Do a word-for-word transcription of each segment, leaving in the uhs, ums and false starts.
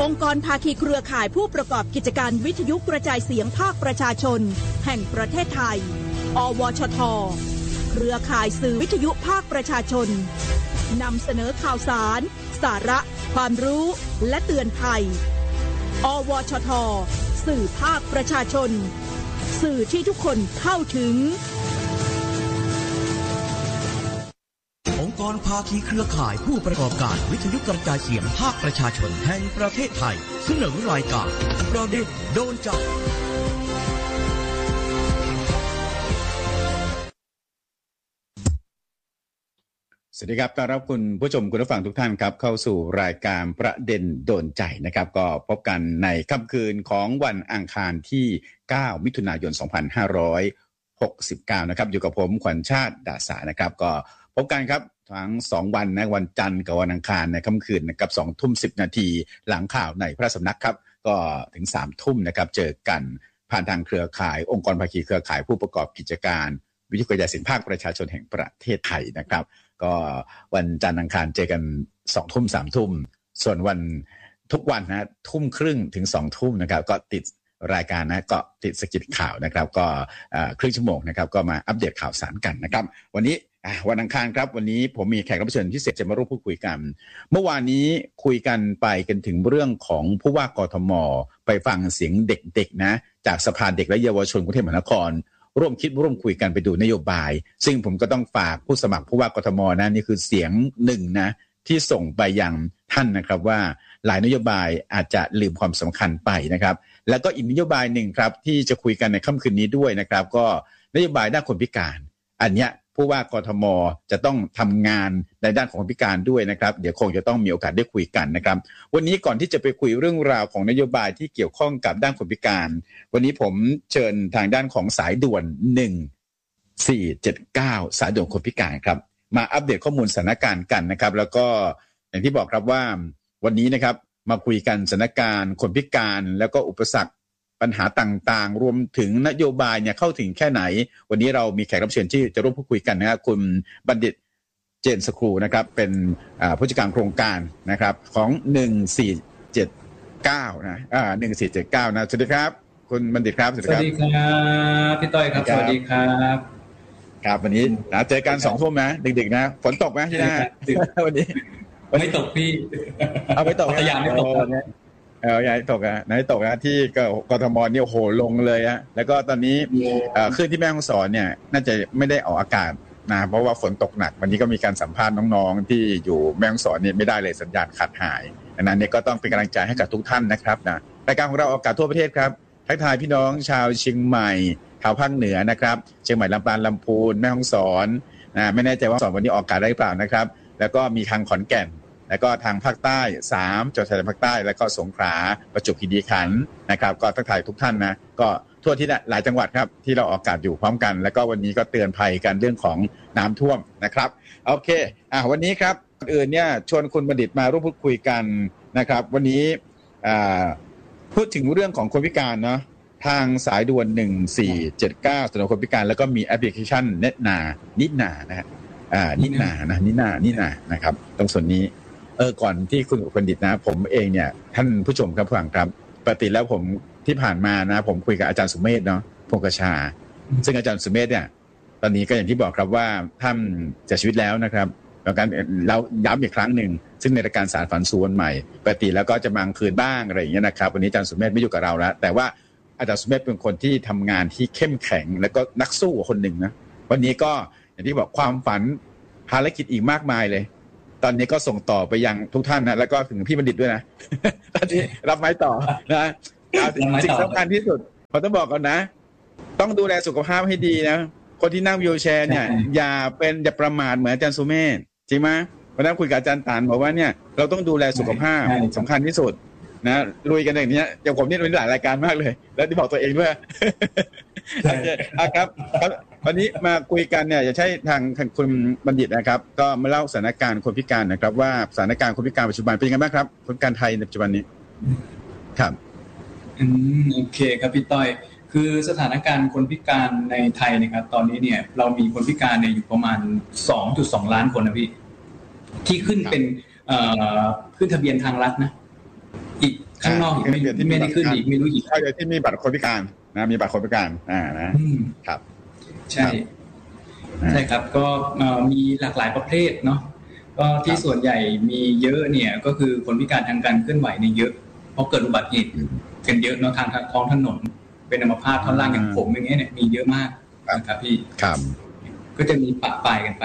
องค์กรภาคีเครือข่ายผู้ประกอบกิจการวิทยุกระจายเสียงภาคประชาชนแห่งประเทศไทยอวชท.เครือข่ายสื่อวิทยุภาคประชาชนนำเสนอข่าวสารสาระความรู้และเตือนภัยอวชท.สื่อภาคประชาชนสื่อที่ทุกคนเข้าถึงองค์กรภาคีเครือข่ายผู้ประกอบการวิทยุกระจายเสียงภาคประชาชนแห่งประเทศไทยเสนอรายการประเด็นโดนจับสวัสดีครับต้อนรับคุณผู้ชมคุณผู้ฟังทุกท่านครับเข้าสู่รายการประเด็นโดนใจนะครับก็พบกันในค่ำคืนของวันอังคารที่เก้ามิถุนายนสองพันห้าร้อยหกสิบเก้านะครับอยู่กับผมขวัญชาติดาษานะครับก็พบกันครับทั้งสองวันนะวันจันทร์กับวันอังคารในค่ำคืนนะครับสองทุ่มสิบนาทีหลังข่าวในพระสำนักครับก็ถึงสามทุ่มนะครับเจอกันผ่านทางเครือข่ายองค์กรภาคีเครือข่ายผู้ประกอบกิจการวิทยุกระจายเสียงภาคประชาชนแห่งประเทศไทยนะครับก็วันจันทร์อังคารเจอกันสองทุ่มสามทุ่มส่วนวันทุกวันนะทุ่มครึ่งถึงสองทุ่มนะครับก็ติดรายการนะก็ติดสกิดข่าวนะครับก็ครึ่งชั่วโมงนะครับก็มาอัปเดตข่าวสารกันนะครับวันนี้วันอังคารครับวันนี้ผมมีแขกรับเชิญพิเศษจะมาร่วมพูดคุยกันเมื่อวานนี้คุยกันไปกันถึงเรื่องของผู้ว่ากทมไปฟังเสียงเด็กๆนะจากสภาเด็กและเยาวชนกรุงเทพมหานครร่วมคิดร่วมคุยกันไปดูนโยบายซึ่งผมก็ต้องฝากผู้สมัครผู้ว่ากทมนะนี่คือเสียงหนึ่งนะที่ส่งไปยังท่านนะครับว่าหลายนโยบายอาจจะลืมความสำคัญไปนะครับแล้วก็อีกนโยบายหนึ่งครับที่จะคุยกันในค่ำคืนนี้ด้วยนะครับก็นโยบายด้านคนพิการอันเนี้ยผู้ว่ากทมจะต้องทำงานในด้านของคนพิการด้วยนะครับเดี๋ยวคงจะต้องมีโอกาสได้คุยกันนะครับวันนี้ก่อนที่จะไปคุยเรื่องราวของนโยบายที่เกี่ยวข้องกับด้านคนพิการวันนี้ผมเชิญทางด้านของสายด่วนหนึ่งสี่เจ็ดเก้าสายด่วนคนพิการครับมาอัปเดตข้อมูลสถานการณ์กันนะครับแล้วก็อย่างที่บอกครับว่าวันนี้นะครับมาคุยกันสถานการณ์คนพิการแล้วก็อุปสรรคปัญหาต่างๆรวมถึงนโยบายเนี่ยเข้าถึงแค่ไหนวันนี้เรามีแขกรับเชิญที่จะร่วมพูดคุยกันนะครับคุณบัณฑิตเจนสครูนะครับเป็นผู้จัดการโครงการนะครับของหนึ่งสี่เจ็ดเก้านะอ่าหนึ่งสี่เจ็ดเก้านะสวัสดีครับคุณบัณฑิตครับสวัสดีครับพี่ต้อยครับสวัสดีครับครับวันนี้นะเจอกันสองทุ่มนะดึกๆนะฝนตกไหมที่นั่นวันนี้ไม่ตกพี่เอาไม่ตกพยายามไม่ตกเอออย่าตกอ่ะไหนตกนะที่กทมเนี่ยโหลงเลยอ่ะแล้วก็ตอนนี้เอ่อขึ้นที่แม่ฮ่องสอนเนี่ยน่าจะไม่ได้ออกอากาศนะเพราะว่าฝนตกหนักวันนี้ก็มีการสัมภาษณ์น้องๆที่อยู่แม่ฮ่องสอนเนี่ยไม่ได้เลยสัญญาณขาดหายดังนั้นเนี่ยก็ต้องเป็นกำลังใจให้กับทุกท่านนะครับนะรายการของเราออกอากาศทั่วประเทศครับทักทายพี่น้องชาวเชียงใหม่ชาวภาคเหนือนะครับเชียงใหม่ลำปางลำพูนแม่ฮ่องสอนนะไม่แน่ใจว่าสอนวันนี้ออกอากาศได้หรือเปล่านะครับแล้วก็มีทางขอนแก่นแล้วก็ทางภาคใต้สามจังหวัดชายแดนภาคใต้แล้วก็สงขลาประจวบคีรีขันธ์นะครับก็ทักทายทุกท่านนะก็ทั่วที่หลายจังหวัดครับที่เราออกอากาศอยู่พร้อมกันแล้วก็วันนี้ก็เตือนภัยกันเรื่องของน้ำท่วมนะครับโอเคอ่ะวันนี้ครับก่อนอื่นเนี่ยชวนคุณบัณฑิตมาร่วมพูดคุยกันนะครับวันนี้อ่าพูดถึงเรื่องของคนพิการเนาะทางสายด่วนหนึ่งสี่เจ็ดเก้าสำหรับคนพิการแล้วก็มีแอปพลิเคชันเน็ตนานิดนานะฮะอ่านิดนานะนิดนานิดนานะครับตรงส่วนนี้เออก่อนที่คุณบัณฑิตนะผมเองเนี่ยท่านผู้ชมครับผู้ฟังครับปกติแล้วผมที่ผ่านมานะผมคุยกับอาจารย์สุเมธเนาะพงกชาซึ่งอาจารย์สุเมธเนี่ยตอนนี้ก็อย่างที่บอกครับว่าท่านเสียชีวิตแล้วนะครับแล้วกันเราย้ำอีกครั้งหนึ่งซึ่งในรายการสารฝันสู่วันใหม่ปกติแล้วก็จะมาคืนบ้างอะไรอย่างเงี้ยนะครับวันนี้อาจารย์สุเมธไม่อยู่กับเราแล้วแต่ว่าอาจารย์สุเมธเป็นคนที่ทำงานที่เข้มแข็งแล้วก็นักสู้คนหนึ่งนะวันนี้ก็อย่างที่บอกความฝันภารกิจอีกมากมายเลยตอนนี้ก็ส่งต่อไปยังทุกท่านนะแล้วก็ถึงพี่บัณฑิตด้วยนะตอนนี้รับไม้ต่อนะสิ่งสำคัญที่สุดผมต้องบอกก่อนนะต้องดูแลสุขภาพให้ดีนะคนที่นั่งวีลแชร์เนี่ยอย่าเป็นอย่าประมาทเหมือนอาจารย์สุเมธจริงไหมวันนั้นคุยกับอาจารย์ตานบอกว่าเนี่ยเราต้องดูแลสุขภาพสำคัญที่สุดนะลุยกันอย่างนี้อย่างผมนี่เป็นหลายรายการมากเลยแล้วที่บอกตัวเองด้วยครับวันนี้มาคุยกันเนี่ยจะใช้ทางคุณบัณฑิตนะครับก็มาเล่าสถานการณ์คนพิการนะครับว่าสถานการณ์คนพิการปัจจุบันเป็นยังไงบ้างครับคนพิการไทยในปัจจุบันนี้ครับอืมโอเคครับพี่ต้อยคือสถานการณ์คนพิการในไทยนะครับตอนนี้เนี่ยเรามีคนพิการเนี่ยอยู่ประมาณ สองจุดสอง ล้านคนนะพี่ที่ขึ้นเป็นเอ่อขึ้นทะเบียนทางรัฐนะอีกข้างนอกอีกไม่ไม่ได้ขึ้นอีกไม่รู้อีกใช่เลยที่มีบัตรคนพิการนะมีบัตรคนพิการอ่านะครับใช่ใช่ครับก็มีหลากหลายประเภทเนาะก็ที่ส่วนใหญ่มีเยอะเนี่ยก็คือคนพิการทางการเคลื่อนไหวเนี่ยเยอะเพราะเกิดอุบัติเหตุกันเยอะเนาะทางท้องถนนเป็นอัมพาตท่อนล่างอย่างผมอย่างเงี้ยเนี่ยมีเยอะมากนะครับพี่ครับก็จะมีปะปายกันไป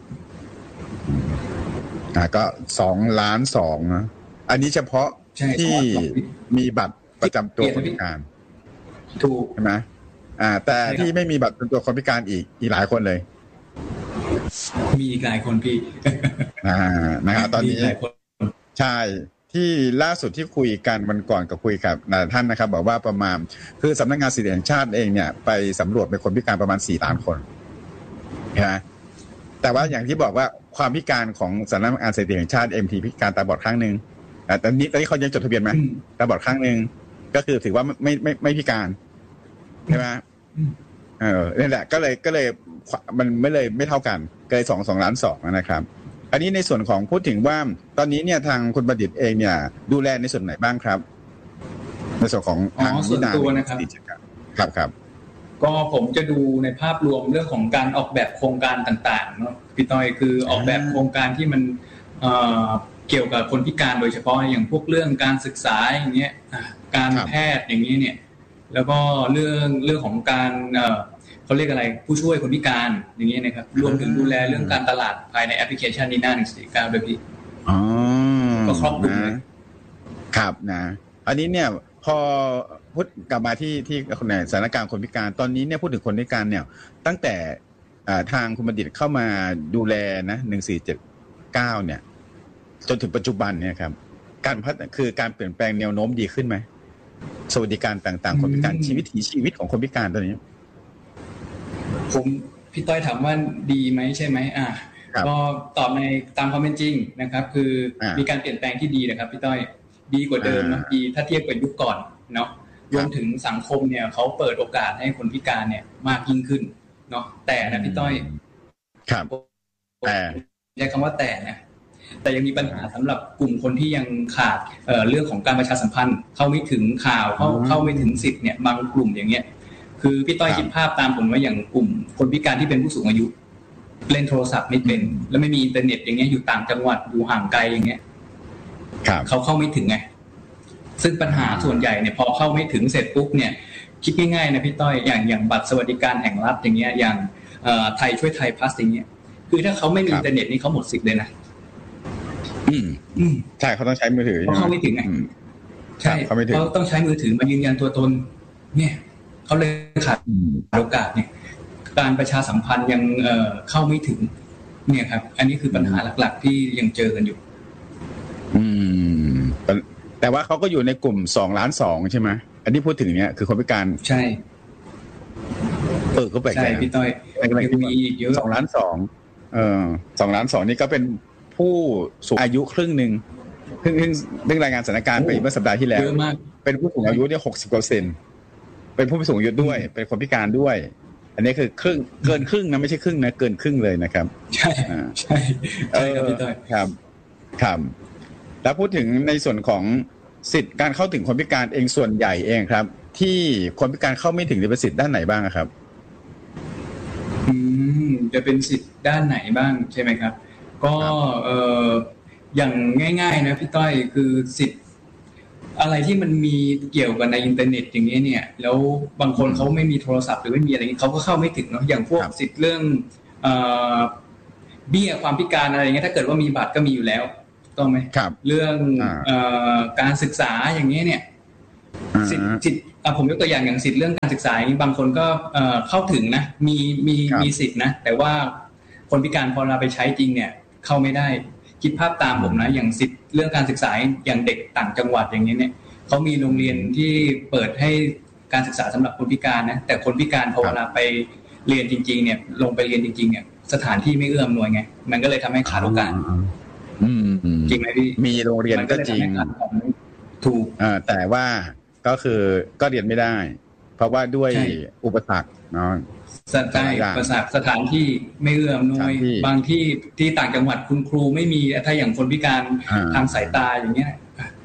อ่าก็สองล้านสองนะอันนี้เฉพาะที่มีบัตรประจำตัวคนพิการถูกใช่ไหมอ่าแต่ที่ไม่มีบัตรประจำตัวคนพิการอีกอีกหลายคนเลยมีหลายคนพี่อ่านะครับตอนนี้ใช่ที่ล่าสุดที่คุยกันวันก่อนกับคุยกับท่านนะครับบอกว่าประมาณคือสำนักงานสถิติแห่งชาติเองเนี่ยไปสำรวจเป็นคนพิการประมาณสี่ล้านคนนะแต่ว่าอย่างที่บอกว่าความพิการของสำนักงานสถิติแห่งชาติ เอ็ม ที พิการตาบอดข้างนึงแต่ตอนนี้ตอนนี้เขายังจดทะเบียนไหมตาบอดข้างนึงก็คือถือว่าไม่ไม่ไม่พิการใช่ไหมเออนี่แหละก็เลยก็เลยมันไม่เลยไม่เท่ากันก็เลยสองสองล้านสองนะครับอันนี้ในส่วนของพูดถึงว่าตอนนี้เนี่ยทางคุณประดิษฐ์เองเนี่ยดูแลในส่วนไหนบ้างครับในส่วนของทางส่วนตัวนะครับครับครับก็ผมจะดูในภาพรวมเรื่องของการออกแบบโครงการต่างๆเนาะพี่ต้อยคือออกแบบโครงการที่มันเอ่อเกี่ยวกับคนพิการโดยเฉพาะอย่างพวกเรื่องการศึกษาอย่างเงี้ยการแพทย์อย่างนี้เนี่ยแล้วก็เรื่องเรื่องของการเอ่อเขาเรียกอะไรผู้ช่วยคนพิการอย่างนี้นะครับรวมถึงดูแลเรื่องการตลาดภายในแอปพลิเคชันนี้หน้าหนึ่งสี่เก้าด้วยพี่อ๋อก็ครอบคลุมเลยครับนะอันนี้เนี่ยพอพูดกลับมาที่ที่สถานการณ์คนพิการตอนนี้เนี่ยพูดถึงคนพิการเนี่ยตั้งแต่ทางคุณบัณฑิตเข้ามาดูแลนะหนึ่งสี่เจ็ดเก้าเนี่ยจนถึงปัจจุบันเนี่ยครับการพัฒนาคือการเปลี่ยนแปลงแนวโน้มดีขึ้นไหมสวัสดิการต่างๆคนพิการชีวิตชีวิตของคนพิการตอนนี้ผมพี่ต้อยถามว่าดีไหมใช่ไหมอ่าก็ตอบในตามความเป็นจริงนะครับคือมีการเปลี่ยนแปลงที่ดีนะครับพี่ต้อยดีกว่าเดิมนะดีถ้าเทียบกับยุคก่อนเนาะรวมถึงสังคมเนี่ยเขาเปิดโอกาสให้คนพิการเนี่ยมากยิ่งขึ้นเนาะแต่นะพี่ต้อยครับแต่ใช้คำว่าแต่นะแต่ยังมีปัญหาสำหรับกลุ่มคนที่ยังขาด เอ่อ เรื่องของการประชาสัมพันธ์เข้าไม่ถึงข่าวเข้าเข้าไม่ถึงสิทธิ์เนี่ยบางกลุ่มอย่างเงี้ยคือพี่ต้อยคิดภาพตามผมว่าอย่างกลุ่มคนพิการที่เป็นผู้สูงอายุเล่นโทรศัพท์ไม่เป็นแล้วไม่มีอินเทอร์เน็ตอย่างเงี้ยอยู่ต่างจังหวัดอยู่ห่างไกลอย่างเงี้ยเขาเข้าไม่ถึงไงซึ่งปัญหาส่วนใหญ่เนี่ยพอเข้าไม่ถึงเสร็จปุ๊บเนี่ยคิดง่ายๆนะพี่ต้อยอย่างอย่างบัตรสวัสดิการแห่งรัฐอย่างเงี้ยอย่างไทยช่วยไทยพลัสอย่างเงี้ยคือถ้าเขาไม่มีอินเทอร์เน็ตนี่เขาหมดสิทธิ์เลยนะอืมอืมใช่เขาต้องใช้มือถือเขาเข้าไม่ถึงไงใช่เขาต้องใช้มือถือมายืนยันตัวตนเนี่ยเขาเลยขาดโอกาสเนี่ยการประชาสัมพันธ์ยังเอ่อเข้าไม่ถึงเนี่ยครับอันนี้คือปัญหาหลักๆที่ยังเจอกันอยู่อืมแต่ว่าเขาก็อยู่ในกลุ่มสองล้านสองใช่ไหมอันนี้พูดถึงเนี่ยคือคนพิการใช่เออก็แปลกใจใช่พี่ต้อยยังมีอีกเยอะสองล้านสองเออสองล้านสองนี่ก็เป็นผู้สูงอายุครึ่งหนึ่งเพิ่งเพิ่งเพิ่งรายงานสถานการณ์ไปเมื่อสัปดาห์ที่แล้วเป็นผู้สูงอายุเนี่ยหกสิบเปอร์เซ็นต์เป็นผู้สูงอายุด้วยเป็นคนพิการด้วยอันนี้คือครึ่งเกินครึ่งนะไม่ใช่ครึ่งนะเกินครึ่งเลยนะครับใช่ใช่ใช่ครับพี่ต้อยครับครับแล้วพูดถึงในส่วนของสิทธิการเข้าถึงคนพิการเองส่วนใหญ่เองครับที่คนพิการเข้าไม่ถึงเป็นสิทธิ์ด้านไหนบ้างครับอืมจะเป็นสิทธิ์ด้านไหนบ้างใช่ไหมครับก็เอ่ออย่างง่ายๆนะพี่ต้อยคือสิทธิ์อะไรที่มันมีเกี่ยวกับในอินเทอร์เน็ตอย่างนี้เนี่ยแล้วบางคนเขาไม่มีโทรศัพท์หรือไม่มีอะไรนี้เขาก็เข้าไม่ถึงเนาะอย่างพวกสิทธิ์เรื่องเอ่อเบี้ยความพิการอะไรเงี้ยถ้าเกิดว่ามีบัตรก็มีอยู่แล้วต้องไหมเรื่องเอ่อการศึกษาอย่างนี้เนี่ยสิทธิ์สิทธิ์ผมยกตัวอย่างอย่างสิทธิ์เรื่องการศึกษาอย่างนี้บางคนก็เอ่อเข้าถึงนะมีมีมีสิทธิ์นะแต่ว่าคนพิการพอเราไปใช้จริงเนี่ยเข้าไม่ได้คิดภาพตามผมนะอย่างสิทธิ์เรื่องการศึกษาอย่างเด็กต่างจังหวัดอย่างนี้เนี่ยเขามีโรงเรียนที่เปิดให้การศึกษาสำหรับคนพิการนะแต่คนพิการพอเวลาไปเรียนจริงๆเนี่ยลงไปเรียนจริงๆเนี่ยสถานที่ไม่เอื้ออำนวยไงมันก็เลยทำให้ขาดโอกาสจริงไหมพี่มีโรงเรียนก็จริงถูกแต่ว่าก็คือก็เรียนไม่ได้เพราะว่าด้วยอุปสรรคเนาะสถานประสาทสถานที่ไม่เอื้ออำนวยบางที่ที่ต่างจังหวัดคุณครูไม่มีถ้าอย่างคนพิการทางสายตาอย่างเงี้ยท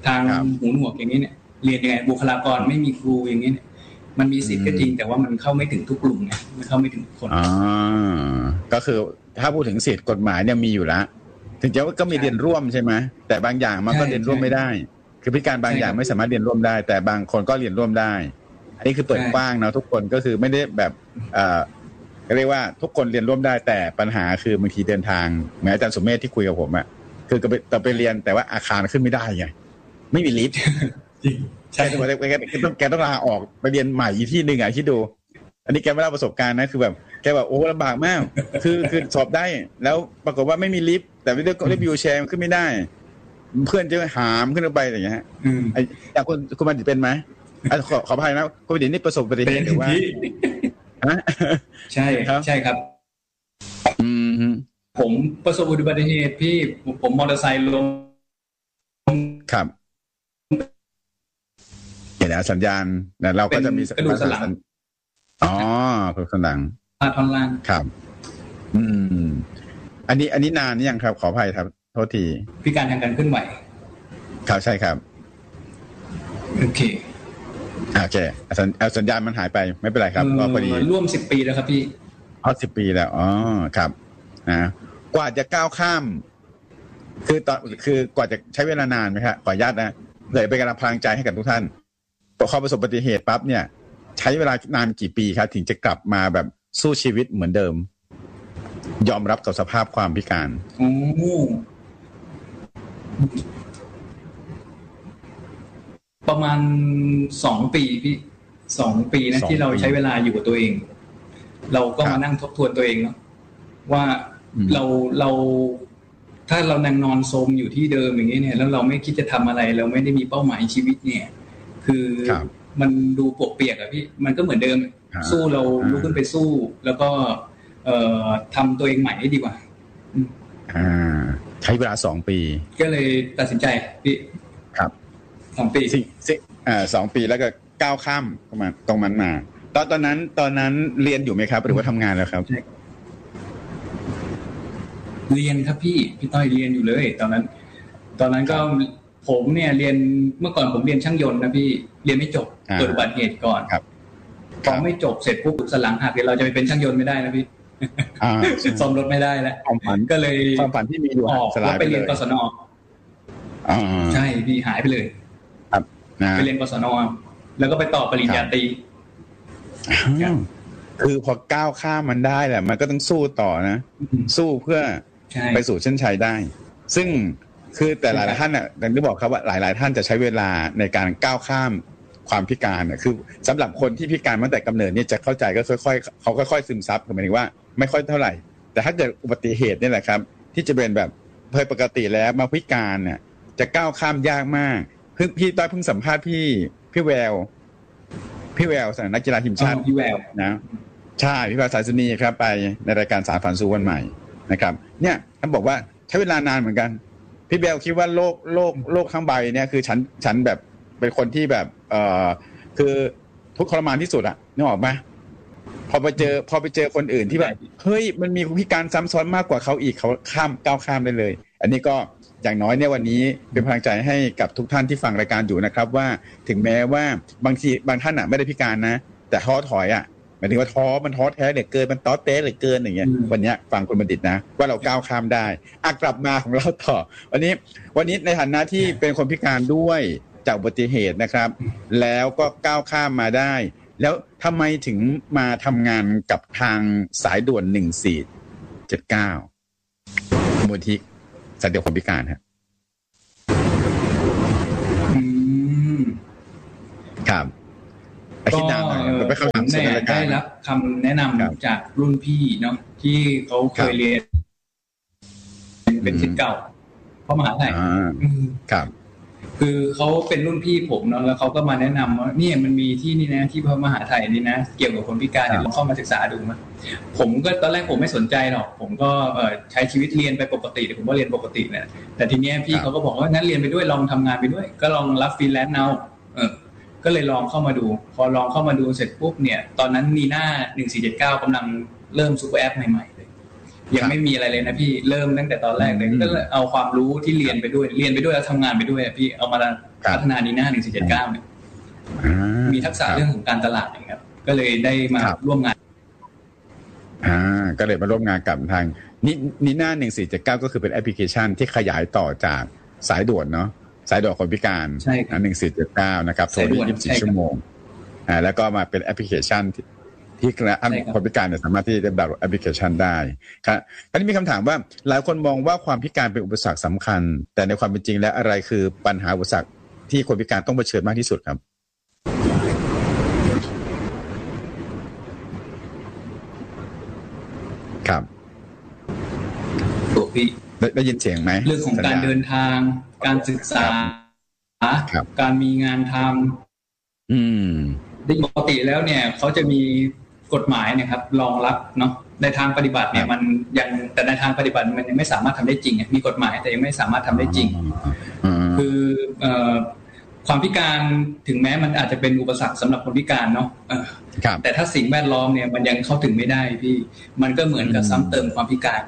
ทางหูหนวกอย่างนี้เนี่ยเรียนยังไงบุคลากรไม่มีครูอย่างนี้เนี่ยมันมีสิทธิ์ก็จริงแต่ว่ามันเข้าไม่ถึงทุกกลุ่มไงมันเข้าไม่ถึงทุกคนอ๋อก็คือถ้าพูดถึงสิทธิกฎหมายเนี่ยมีอยู่แล้วถึงจะว่าก็มีเรียนร่วมใช่ไหมแต่บางอย่างมันก็เรียนร่วมไม่ได้คือพิการบางอย่างไม่สามารถเรียนร่วมได้แต่บางคนก็เรียนร่วมได้อันนี้คือเปิดกว้างนะทุกคนก็คือไม่ได้แบบเอ่อเรียกว่าทุกคนเรียนร่วมได้แต่ปัญหาคือบางทีเดินทางเหมือนอาจารย์สมเมธที่คุยกับผมอ่ะคือก็ไปแต่ไปเรียนแต่ว่าอาคารขึ้นไม่ได้ไงไม่มีลิฟต์จริงใช่แกต้องแกต้องลาออกไปเรียนใหม่อีกที่นึงอ่ะคิดดูอันนี้แกไม่เล่าประสบการณ์นะคือแบบแกแบบโอ้ลำบากมากคือคือสอบได้แล้วปรากฏว่าไม่มีลิฟต์แต่ไม่ได้ได้วิวแชร์ขึ้นไม่ได้เพื่อนจะหามขึ้นไปอย่างเงี้ยไอ้อย่างคุณคุณบัณฑิตเป็นไหมขอขออภัยนะคุณบัณฑิตนี่ประสบอุบัติเหตุหรือว่าฮะใช่ครับใช่ครับอืมผมประสบอุบัติเหตุพี่ผมมอเตอร์ไซค์ล้มครับเห็นแล้วสัญญาณนะเราก็จะมีกระดูกสันหลังอ๋อกระดูกสันหลังผ่าท่อนล่างครับอืมอันนี้อันนี้นานนี่ยังครับขออภัยครับโทษทีพิการทางการเคลื่อนไหวครับใช่ครับโอเคโอเคเอาสัญญาณมันหายไปไม่เป็นไรครับก็พอดีร่วมสิบปีแล้วครับพี่อ๋อสิบปีแล้วอ๋อครับนะกว่าจะก้าวข้ามคือตอนคือกว่าจะใช้เวลานานไหมครับขออนุญาตนะเลยเป็นกำลังพลังใจให้กับทุกท่านพอเขาประสบอุบัติเหตุปั๊บเนี่ยใช้เวลานานกี่ปีครับถึงจะกลับมาแบบสู้ชีวิตเหมือนเดิมยอมรับกับสภาพความพิการโอ้ประมาณสองปีพี่สองปีนะที่เราใช้เวลาอยู่กับตัวเองเราก็มานั่งทบทวนตัวเองเนาะว่าเราเราถ้าเรานั่งนอนโซมอยู่ที่เดิมอย่างนี้เนี่ยแล้วเราไม่คิดจะทำอะไรเราไม่ได้มีเป้าหมายชีวิตเนี่ยคือมันดูปวกเปียกอะพี่มันก็เหมือนเดิมสู้เราลุกขึ้นไปสู้แล้วก็เอ่อทำตัวเองใหม่ให้ดีกว่าอ่าใช้เวลาสองปีก็เลยตัดสินใจพี่ครับสองปีสิสิอ่าสองปีแล้วก็ก้าวข้ามประมาณตรงนั้นมาตอนตอนนั้นตอนนั้นเรียนอยู่ไหมครับหรือว่าทำงานแล้วครับเรียนครับพี่พี่ต้อยเรียนอยู่เลยตอนนั้นตอนนั้นก็ผมเนี่ยเรียนเมื่อก่อนผมเรียนช่างยนต์นะพี่เรียนไม่จบเกิดอุบัติเหตุก่อนครับพอไม่จบเสร็จปุ๊บสลังหักเดี๋ยวเราจะไปเป็นช่างยนต์ไม่ได้นะพี่ซ่อมรถไม่ได้แล้วความฝันก็เลยความฝันที่มีอยู่ออกแล้วไปเรียนกศน.ใช่พี่หายไปเลยครับไปเรียนกศน.แล้วก็ไปต่อปริญญาตรีคือพอก้าวข้ามมันได้แหละมันก็ต้องสู้ต่อนะสู้เพื่อไปสู่เส้นชัยได้ซึ่งคือแต่หลายท่านอ่ะอย่างที่บอกครับว่าหลายๆท่านจะใช้เวลาในการก้าวข้ามความพิการเนี่ยคือสำหรับคนที่พิการมาแต่กำเนิดเนี่ยจะเข้าใจก็ค่อยๆเขาค่อยๆซึมซับหมายถึงว่าไม่ค่อยเท่าไหร่แต่ถ้าเกิดอุบัติเหตุนี่แหละครับที่จะเป็นแบบโดยปกติแล้วมาพิการเนี่ยจะก้าวข้ามยากมากเพิ่งพี่ต้อยเพิ่งสัมภาษณ์พี่พี่แววพี่แววสนักกีฬาทีมชาติพี่แววนะใช่พี่แววสายสุนีครับไปในรายการสารฝันสู่วันใหม่นะครับเนี่ยท่านบอกว่าใช้เวลานานเหมือนกันพี่แววคิดว่าโลกโลกโลกข้างใบเนี่ยคือฉันฉันแบบเป็นคนที่แบบเอ่อคือทุกข์ทรมานที่สุดอะนึกออกไหมพอไปเจอพอไปเจอคนอื่นที่แบบเฮ้ยมันมีพิการซ้ำซ้อนมากกว่าเขาอีกเขาข้ามก้าวข้ามได้เลยอันนี้ก็อย่างน้อยเนี่ยวันนี้เป็นพลังใจให้กับทุกท่านที่ฟังรายการอยู่นะครับว่าถึงแม้ว่าบางทีบางท่านอะไม่ได้พิการนะแต่ท้อถอยอะหมายถึงว่าท้อมันท้อแท้เหลือเกินมันท้อเต้เหลือเกินอย่างเงี้ยวันนี้ฟังคุณบัณฑิตนะว่าเราก้าวข้ามได้อ่ะกลับมาของเราต่อวันนี้วันนี้ในฐานะที่เป็นคนพิการด้วยจากอุบัติเหตุนะครับแล้วก็ก้าวข้ามมาได้แล้วทำไมถึงมาทำงานกับทางสายด่วนหนึ่งสี่เจ็ดเก้ามูลที่สายด่วนคนพิการครับครับก็ผมเนี่ยได้รับคำแนะนำจากรุ่นพี่เนาะที่เขาเคยเรียนเป็นศิษย์เก่าเพราะมหาลัยครับคือเขาเป็นรุ่นพี่ผมเนาะแล้วเขาก็มาแนะนำว่าเนี่ยมันมีที่นี่นะที่พระมหาไทยนี่นะเกี่ยวกับคนพิการเนี่ยลองเข้ามาศึกษาดูมั้ยผมก็ตอนแรกผมไม่สนใจหรอกผมก็เอ่อใช้ชีวิตเรียนไปปกติผมก็เรียนปกติเนี่ยแต่ทีเนี้ยพี่เขาก็บอกว่างั้นเรียนไปด้วยลองทำงานไปด้วยก็ลองรับฟรีแลนซ์เอาเออก็เลยลองเข้ามาดูพอลองเข้ามาดูเสร็จปุ๊บเนี่ยตอนนั้นนีน่าหนึ่งสี่เจ็ดเก้ากำลังเริ่มซุปเปอร์แอปใหม่ๆเลยยังไม่มีอะไรเลยนะพี่เริ่มตั้งแต่ตอนแรกเลยก็เอาความรู้ที่เรียนไปด้วยเรียนไปด้วยแล้วทำงานไปด้วยพี่เอามาพัฒนาดีน่าหนึ่งสี่เจ็ดเก้าเนี่ยมีทักษะเรื่องของการตลาดนะครับก็เลยได้มาร่วมงานอ่าก็เลยมาร่วมงานกับทางนีน่าหนึ่งสี่เจ็ดเก้าก็คือเป็นแอปพลิเคชันที่ขยายต่อจากสายด่วนเนาะสายด่วนคนพิการหนึ่งสี่เจ็ดเก้านะครับโทรได้ยี่สิบสี่ชั่วโมงอ่าแล้วก็มาเป็นแอปพลิเคชันที่ที่คนพิการเนี่ยสามารถที่จะดาวน์โหลดแอปพลิเคชันได้ครับคราวนี้มีคำถามว่าหลายคนมองว่าความพิการเป็นอุปสรรคสำคัญแต่ในความเป็นจริงแล้วอะไรคือปัญหาอุปสรรคที่คนพิการต้องเผชิญมากที่สุดครับครับตัวพี่ได้ได้ยินเสียงไหมเรื่องของการเดินทางการศึกษาการมีงานทำอืมปกติแล้วเนี่ยเขาจะมีกฎหมายนะครับรองรับเนาะในทางปฏิบัติเนี่ยมันยังแต่ในทางปฏิบัติมันยังไม่สามารถทำได้จริงมีกฎหมายแต่ยังไม่สามารถทำได้จริงคือความพิการถึงแม้มันอาจจะเป็นอุปสรรคสำหรับคนพิการเนาะแต่ถ้าสิ่งแวดล้อมเนี่ยมันยังเข้าถึงไม่ได้พี่มันก็เหมือนกับซ้ำเติมความพิการ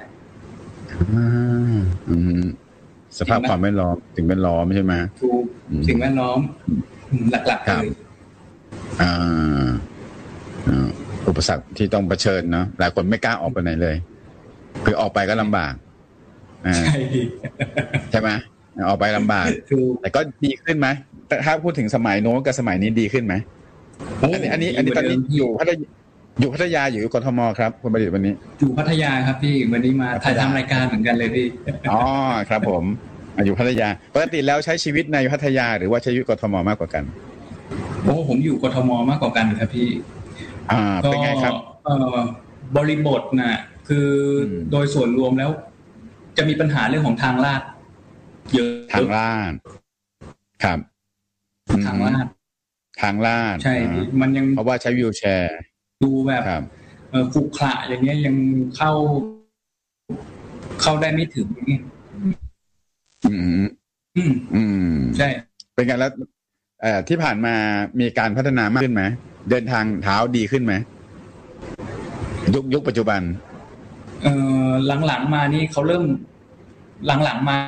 สภาพความแวดล้อมสิ่งแวดล้อมใช่ไหมถูกสิ่งแวดล้อมหลักๆเลยอ่าอุปสรรคที่ต้องเผชิญเนาะหลายคนไม่กล้าออกไปไหนเลยคือออกไปก็ลำบากใช่ใช่ไหมออกไปลำบากแต่ก็ดีขึ้นไหมแต่ถ้าพูดถึงสมัยโน้นกับสมัยนี้ดีขึ้นไหมอันนี้อันนี้อันนี้ตอนนี้อยู่พัทยาอยู่พัทยาอยู่กทมครับคุณประดิษฐ์วันนี้อยู่พัทยาครับพี่วันนี้มาถ่ายทำรายการเหมือนกันเลยพี่อ๋อครับผมอยู่พัทยาปกติแล้วใช้ชีวิตในพัทยาหรือว่าใช้ชีวิตกทมมากกว่ากันโอ้ผมอยู่กทมมากกว่ากันครับพี่อ่าเป็นไงครับเอ่อบริบทน่ะคือโดยส่วนรวมแล้วจะมีปัญหาเรื่องของทางลาดเยอะทางลาดครับทางลาดทางลาดใช่มันยังเพราะว่าใช้วีลแชร์ดูแบบเออขรุขระอย่างเงี้ยยังเข้าเข้าได้ไม่ถึงอืมอืมอืมใช่เป็นไงแล้วเอ่อที่ผ่านมามีการพัฒนามากขึ้นไหมเดินทางเท้าดีขึ้นไหมยุคยุคปัจจุบันเอ่อหลังๆมานี่เขาเริ่มหลังๆมา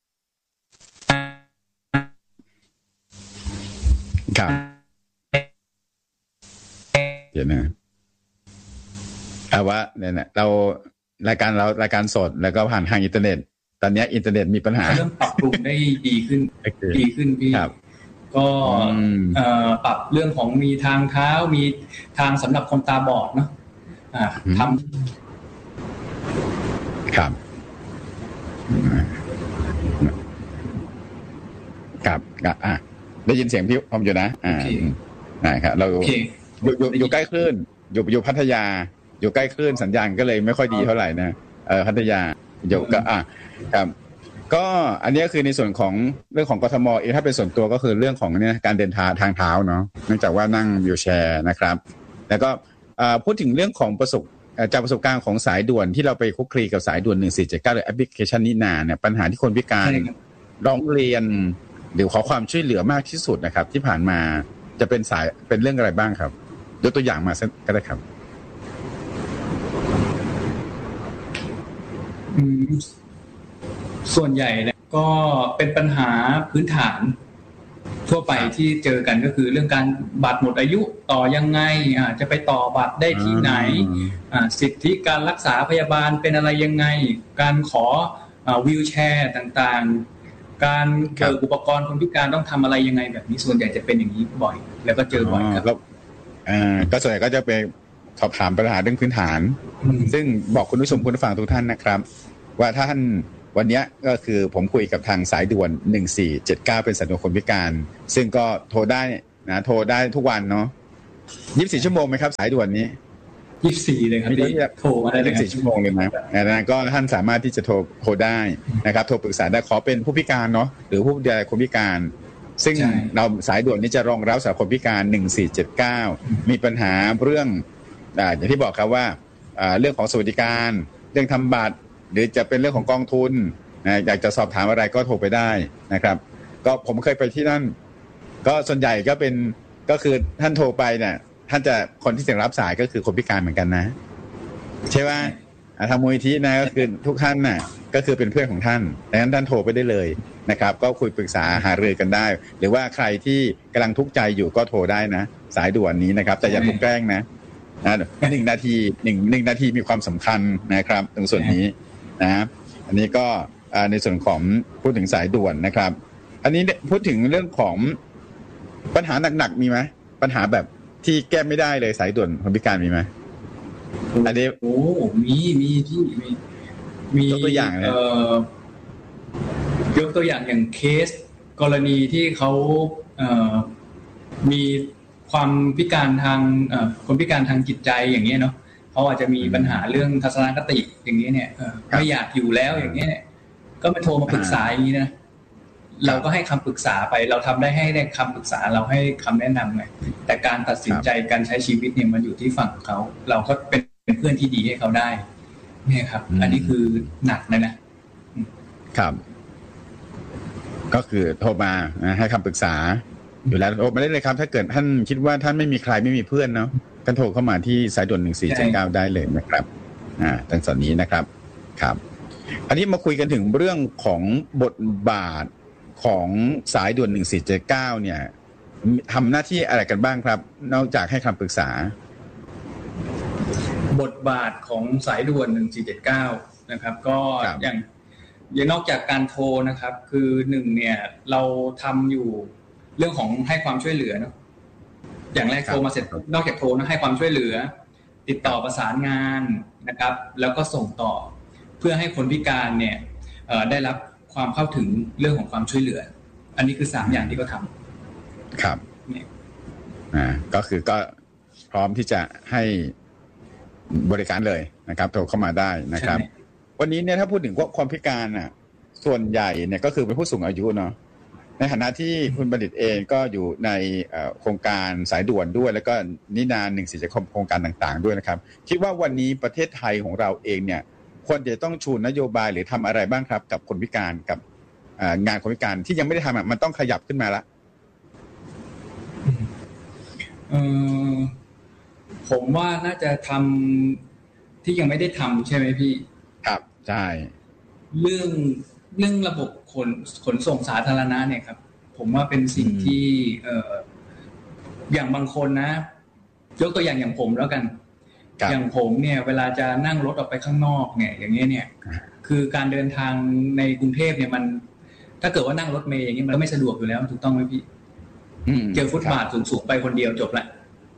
ครับเดี๋ยวนะเอาว่าเนี่ยนะเรารายการเรารายการสดแล้วก็ผ่านทางอินเทอร์เน็ตตอนนี้อินเทอร์เน็ตมีปัญหาเริ่มปรับปรุงได้ดีขึ้นดีขึ้นพี่ก็ปรับเรื่องของมีทางเท้ามีทางสำหรับคนตาบอดเนาะทำครับครับอ่ะได้ยินเสียงพี่พร้อมอยู่นะอ่านะครับเราอยู่อยู่ใกล้คลื่นอยู่อยู่พัทยาอยู่ใกล้คลื่นสัญญาณก็เลยไม่ค่อยดีเท่าไหร่นะเออพัทยาอยู่ก็อ่ะครับก็อันนี้คือในส่วนของเรื่องของกทมเองถ้าเป็นส่วนตัวก็คือเรื่องของเนี่ยการเดินทางทางเท้าเนาะเนื่องจากว่านั่งวีลแชร์นะครับแล้วก็พูดถึงเรื่องของประสบจากประสบการณ์ของสายด่วนที่เราไปคุกคลีกับสายด่วนหนึ่งสี่เจ็ดเก้าหรือแอปพลิเคชันนี้นาเนี่ยปัญหาที่คนพิการร้องเรียนหรือขอความช่วยเหลือมากที่สุดนะครับที่ผ่านมาจะเป็นสายเป็นเรื่องอะไรบ้างครับยกตัวอย่างมาสักก็ได้ครับส่วนใหญ่เนี่ยก็เป็นปัญหาพื้นฐานทั่วไปที่เจอกันก็คือเรื่องการบัตรหมดอายุต่อยังไงอ่าจะไปต่อบัตรได้ที่ไหนอ่าสิทธิการรักษาพยาบาลเป็นอะไรยังไงการขออ่าวีลแชร์ต่างๆการเกิดอุปกรณ์คนพิการต้องทำอะไรยังไงแบบนี้ส่วนใหญ่จะเป็นอย่างนี้บ่อยแล้วก็เจอบ่อยครับอ่าก็ส่วนใหญ่ก็จะไปสอบถามปัญหาเรื่องพื้นฐานซึ่งบอกคุณผู้ชมคุณผู้ฟังทุกท่านนะครับว่าท่านวันนี้ก็คือผมคุยกับทางสายด่วนหนึ่งสี่เจ็ดเก้าเป็นสายด่วนคนพิการซึ่งก็โทรได้นะโทรได้ทุกวันเนาะยี่สิบสี่ชั่วโมงไหมครับสายด่วนนี้ยี่สิบสี่เลยครับที่โทรมาได้ยี่สิบสี่ชั่วโมงเลยนะนะก็ท่านสามารถที่จะโทรโทรได้นะครับโทรปรึกษาได้ขอเป็นผู้พิการเนาะหรือผู้ดูแลคนพิการซึ่งเราสายด่วนนี้จะรองรับสำหรับคนพิการหนึ่งสี่เจ็ดเก้ามีปัญหาเรื่องอ่าอย่างที่บอกครับว่าอ่าเรื่องของสวัสดิการเรื่องทำบัตรหรือจะเป็นเรื่องของกองทุนนะอยากจะสอบถามอะไรก็โทรไปได้นะครับก็ผมเคยไปที่นั่นก็ส่วนใหญ่ก็เป็นก็คือท่านโทรไปเนี่ยท่านจะคนที่จะรับสายก็คือคนพิการเหมือนกันนะใช่ไหมทางมูลนิธินะก็คือทุกท่านน่ะก็คือเป็นเพื่อนของท่านดังนั้นท่านโทรไปได้เลยนะครับก็คุยปรึกษาหารือกันได้หรือว่าใครที่กำลังทุกข์ใจอยู่ก็โทรได้นะสายด่วนนี้นะครับแต่อย่าถูกแกล้งนะนะหนึ่งนาทีหนึ่งหนึ่งนาทีมีความสำคัญนะครับตรงส่วนนี้นะอันนี้ก็ในส่วนของพูดถึงสายด่วนนะครับอันนี้พูดถึงเรื่องของปัญหาหนักๆมีไหมปัญหาแบบที่แก้ไม่ได้เลยสายด่วนคนพิการมีไหมอันนี้โอ้มีมีที่มีมียกตัวอย่างเอ่อยกตัวอย่างอย่างเคสกรณีที่เขาเอ่อมีความพิการทางเอ่อคนพิการทางจิตใจอย่างเงี้ยเนาะเขาอาจจะมีปัญหาเรื่องทัศนคติอย่างเงี้ยเนี่ยไม่อยากอยู่แล้วอย่างเงี้ยก็มาโทรมาปรึกษาอย่างนี้นะเราก็ให้คำปรึกษาไปเราทำได้ให้ได้คำปรึกษาเราให้คำแนะนำไงแต่การตัดสินใจการใช้ชีวิตเนี่ยมันอยู่ที่ฝั่งเขาเราก็เป็นเป็นเพื่อนที่ดีให้เขาได้เนี่ยครับอันนี้คือหนักเลยนะครับก็คือโทรมาให้คำปรึกษาอยู่แล้วโทรมาได้เลยครับถ้าเกิดท่านคิดว่าท่านไม่มีใครไม่มีเพื่อนเนาะก็โทรเข้ามาที่สายด่วนหนึ่งสี่เจ็ดเก้าได้เลยนะครับอ่าตั้งแต่นี้นะครับครับอันนี้มาคุยกันถึงเรื่องของบทบาทของสายด่วนหนึ่งสี่เจ็ดเก้าเนี่ยทำหน้าที่อะไรกันบ้างครับนอกจากให้คำปรึกษาบทบาทของสายด่วนหนึ่งสี่เจ็ดเก้านะครับก็อย่างอย่างนอกจากการโทรนะครับคือหนึ่งเนี่ยเราทำอยู่เรื่องของให้ความช่วยเหลือเนาะอย่างแรกโทรมาเสร็จนอกจากโทรนะให้ความช่วยเหลือติดต่อประสานงานนะครับแล้วก็ส่งต่อเพื่อให้คนพิการเนี่ยได้รับความเข้าถึงเรื่องของความช่วยเหลืออันนี้คือสามอย่างที่เขาทำครับอ่าก็คือก็พร้อมที่จะให้บริการเลยนะครับโทรเข้ามาได้นะครับวันนี้เนี่ยถ้าพูดถึงความพิการอ่ะส่วนใหญ่เนี่ยก็คือเป็นผู้สูงอายุเนาะในฐานะที่คุณบัณฑิตเองก็อยู่ในโครงการสายด่วนด้วยแล้วก็นินานหนึ่งสี่เจ็ดโครงการต่างๆด้วยนะครับคิดว่าวันนี้ประเทศไทยของเราเองเนี่ยควรจะต้องชูนโยบายหรือทำอะไรบ้างครับกับคนพิการกับงานคนพิการที่ยังไม่ได้ทำมันต้องขยับขึ้นมาละเออผมว่าน่าจะทำที่ยังไม่ได้ทำใช่ไหมพี่ครับใช่เรื่องเรื่องระบบขนขนส่งสาธารณะเนี่ยครับผมว่าเป็นสิ่งที่เอ่ออย่างบางคนนะยกตัวอย่างอย่างผมแล้วกันอย่างผมเนี่ยเวลาจะนั่งรถออกไปข้างนอกเนี่ยอย่างเงี้ยเนี่ยคือการเดินทางในกรุงเทพเนี่ยมันถ้าเกิดว่านั่งรถเมล์อย่างนี้มันก็ไม่สะดวกอยู่แล้วถูกต้องไหมพี่เจอฟุตบาทสูงๆไปคนเดียวจบละ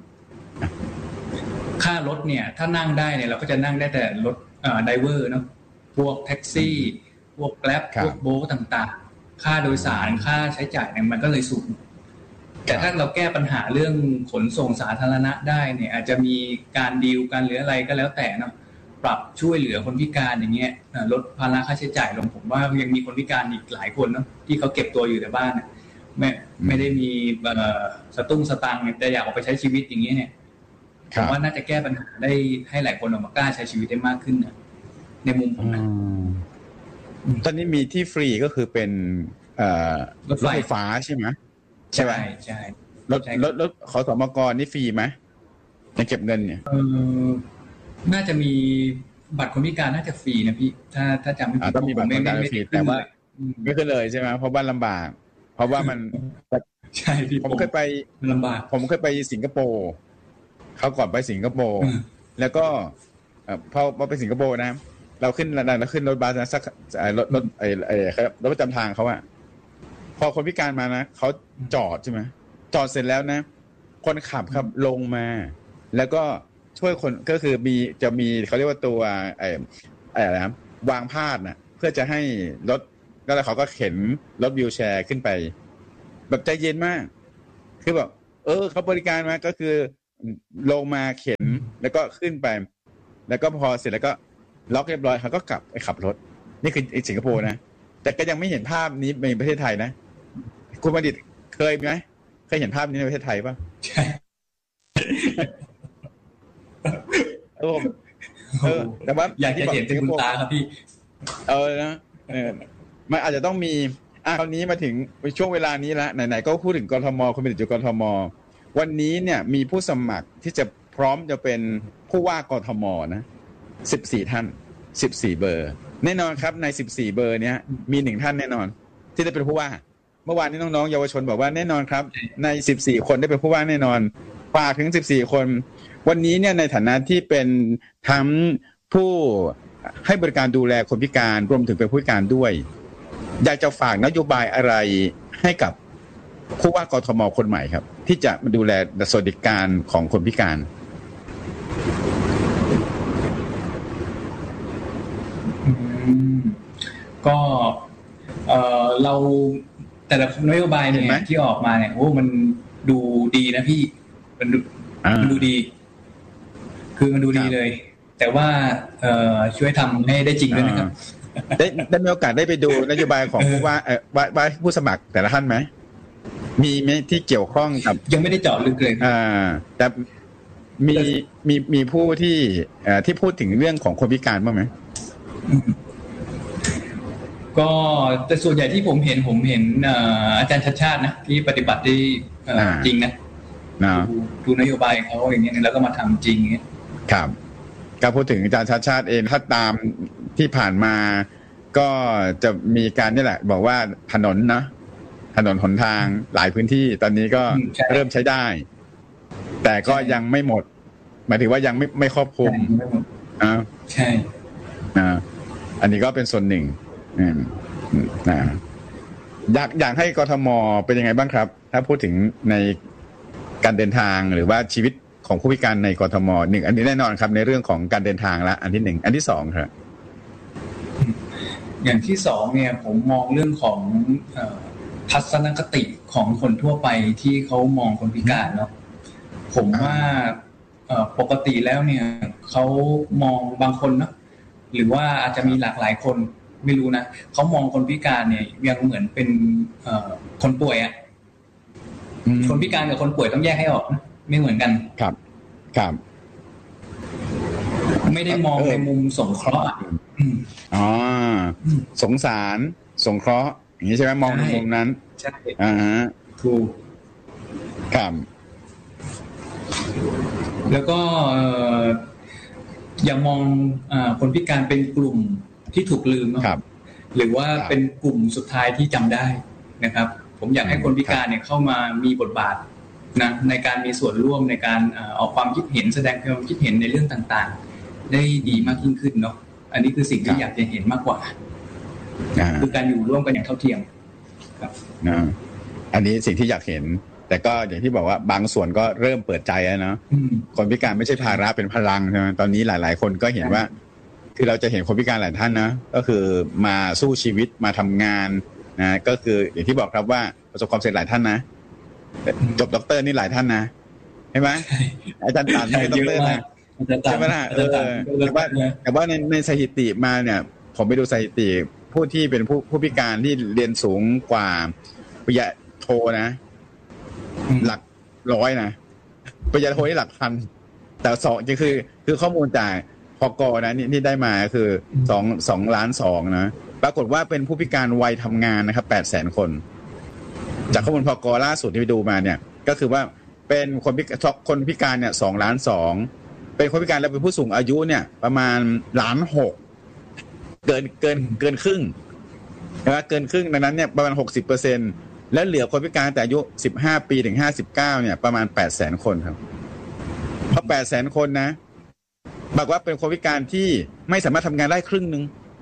ค่ารถเนี่ยถ้านั่งได้เนี่ยเราก็จะนั่งได้แต่รถเอ่อไดเวอร์เนาะพวกแท็กซี่พวกแกร็บพวกโบ๊ทต่างๆค่าโดยสารค่าใช้จ่ายเนี่ยมันก็เลยสูงแต่ถ้าเราแก้ปัญหาเรื่องขนส่งสาธารณะได้เนี่ยอาจจะมีการดีลกันหรืออะไรก็แล้วแต่เนาะปรับช่วยเหลือคนพิการอย่างเงี้ยลดภาระค่าใช้จ่ายลงผมว่ายังมีคนพิการอีกหลายคนเนาะที่เขาเก็บตัวอยู่ในบ้านไม่ไม่ได้มีสตุ้งสตังค์แต่อยากออกไปใช้ชีวิตอย่างเงี้ยเนี่ยผมว่าน่าจะแก้ปัญหาได้ให้หลายคนออกมากล้าใช้ชีวิตได้มากขึ้นนะในมุมผมนะตอนนี้มีที่ฟรีก็คือเป็นรถไฟฟ้าใช่ไหมใช่ใช่รถรถรถขสมกนี่ฟรีไหมในเก็บเงินเนี่ยเออน่าจะมีบัตรคนพิการน่าจะฟรีนะพี่ถ้าถ้าจำไม่ผิดต้องมีบัตรคนพิการฟรีแต่ว่าไม่ขึ้นเลยใช่ไหมเพราะว่าลำบากเพราะว่ามันใช่พี่ผมเคยไปลำบากผมเคยไปสิงคโปร์เขาก่อนไปสิงคโปร์แล้วก็พอพอไปสิงคโปร์นะเราขึ้นเราขึ้นรถบัสนะสักรถรถไอ้ไอ้รถประจำทางเขาอะพอคนพิการมานะเขาจอดใช่ไหมจอดเสร็จแล้วนะคนขับครับลงมาแล้วก็ช่วยคนก็คือมีจะมีเขาเรียกว่าตัวไอ้ไอ้อะไรนะวางพาดนะเพื่อจะให้รถแล้วเขาก็เข็นรถวีลแชร์ขึ้นไปแบบใจเย็นมากคือแบบเออเขาบริการมาก็คือลงมาเข็นแล้วก็ขึ้นไปแล้วก็พอเสร็จแล้วก็ล็อกเรียบร้อยเขาก็กลับไปขับรถนี่คือสิงคโปร์นะแต่ก็ยังไม่เห็นภาพนี้ในประเทศไทยนะคุณบัณฑิตเคยไหมเคยเห็นภาพนี้ในประเทศไทยป่ะใช่เออเออแต่ว่าอยากจะเห็นเป็นคุณตาครับพี่เออนะเออมันอาจจะต้องมีอ่ะคราวนี้มาถึงช่วงเวลานี้ละไหนๆก็พูดถึงกทมคุณบัณฑิตอยู่กทมวันนี้เนี่ยมีผู้สมัครที่จะพร้อมจะเป็นผู้ว่ากทมนะสิบสี่ท่านสิบสี่เบอร์แน่นอนครับในสิบสี่เบอร์เนี้ยมีหนึ่งท่านแน่นอนที่ได้เป็นผู้ว่าเมื่อวานนี้น้องๆเยาวชนบอกว่าแน่นอนครับในสิบสี่คนได้เป็นผู้ว่าแน่นอนฝากถึงสิบสี่คนวันนี้เนี่ยในฐานะที่เป็นทั้งผู้ให้บริการดูแลคนพิการรวมถึงเป็นผู้พิการด้วยอยากจะฝากนโยบายอะไรให้กับผู้ว่ากทมคนใหม่ครับที่จะมาดูแลสวัสดิการของคนพิการก็เออเราแต่ละนโยบายเนี่ยที่ออกมาเนี่ยโอ้มันดูดีนะพี่มันดูมันดูดีคือมันดูดีเลยแต่ว่าเออช่วยทำให้ได้จริงด้วยนะครับได้ได้มีโอกาสได้ไปดูนโยบายของผู้ว่าเออว่าว่าผู้สมัครแต่ละท่านไหมมีไหมที่เกี่ยวข้องกับยังไม่ได้เจาะลึกเลยอ่าแต่มีมีมีผู้ที่เอ่อที่พูดถึงเรื่องของคนพิการบ้างไหมก็แต่ส่วนใหญ่ที่ผมเห็นผมเห็นอาจารย์ชัชชาตินะที่ปฏิบัติได้จริงนะดูนโยบายเขาอย่างนี้แล้วก็มาทำจริงอย่างนี้ครับก็พูดถึงอาจารย์ชัชชาติเองถ้าตามที่ผ่านมาก็จะมีการนี่แหละบอกว่าถนนนะถนนหนทางหลายพื้นที่ตอนนี้ก็เริ่มใช้ได้แต่ก็ยังไม่หมดหมายถึงว่ายังไม่ไม่ครอบคลุมอ่าใช่อ่าอันนี้ก็เป็นส่วนหนึ่งอืมนะอยากอยากให้กทมเป็นยังไงบ้างครับถ้าพูดถึงในการเดินทางหรือว่าชีวิตของผู้พิการในกทมหนึ่งอันนี้แน่นอนครับในเรื่องของการเดินทางละอันที่หนึ่งอันที่สองครับอย่างที่สองเนี่ยผมมองเรื่องของเอ่อทัศนคติของคนทั่วไปที่เขามองคนพิการเนาะผมว่าเอ่อปกติแล้วเนี่ยเขามองบางคนเนาะหรือว่าอาจจะมีหลากหลายคนไม่รู้นะเขามองคนพิการเนี่ยยังเหมือนเป็นเอ่อคนป่วยอ่ะคนพิการกับคนป่วยต้องแยกให้ออกนะไม่เหมือนกันครับครับไม่ได้มองในมุมสงเคราะห์อ๋อสงสารสงเคราะห์อย่างนี้ใช่ไหมมองในมุมนั้นใช่อ่าฮะถูกครับแล้วก็อย่ามองคนพิการเป็นกลุ่มที่ถูกลืมนะครับหรือว่าเป็นกลุ่มสุดท้ายที่จำได้นะครับผมอยากให้คนพิการเนี่ยเข้ามามีบทบาทนะในการมีส่วนร่วมในการออกความคิดเห็นแสดงความคิดเห็นในเรื่องต่างๆได้ดีมากยิ่งขึ้นเนาะอันนี้คือสิ่งที่อยากจะเห็นมากกว่าคือการอยู่ร่วมกันอย่างเท่าเทียมครับนะอันนี้สิ่งที่อยากเห็นแต่ก็อย่างที่บอกว่าบางส่วนก็เริ่มเปิดใจแล้วเนาะคนพิการไม่ใช่ภาระเป็นพลังใช่ไหมตอนนี้หลายๆคนก็เห็นว่าคือเราจะเห็นคนพิการหลายท่านนะก็คือมาสู้ชีวิตมาทำงานนะก็คืออย่างที่บอกครับว่าประสบความสำเร็จหลายท่านนะจบด็อกเตอร์นี่หลายท่านนะใช่ไหมอาจารย์ตานเป็นด็อกเตอร์นะใช่ไหมล่ะเออแต่ว่าแต่ว่าในในสถิติมาเนี่ยผมไปดูสถิติผู้ที่เป็นผู้ผู้พิการที่เรียนสูงกว่าปริญญาโทนะหลักร้อยนะปริญญาโทนี่หลักพันแต่สองก็คือคือข้อมูลจากพกนะนี่นี่ได้มาคือสองสองล้านสองนะปรากฏว่าเป็นผู้พิการวัยทำงานนะครับแปดแสนคนจากข้อมูลพกล่าสุดที่ไปดูมาเนี่ยก็คือว่าเป็นคนพิการคนพิการเนี่ยสองล้านสองเป็นคนพิการแล้วเป็นผู้สูงอายุเนี่ยประมาณล้านหกเกินเกินเกินครึ่งนะเกินครึ่งดังนั้นเนี่ยประมาณหกสิบเปอร์เซ็นต์และเหลือคนพิการแต่อายุสิบห้าปีถึงห้าสิบเก้าเนี่ยประมาณแปดแสนคนครับเพราะแปดแสนคนนะบอกว่าเป็นคนพิการที่ไม่สามารถทำงานได้ครึ่งนึง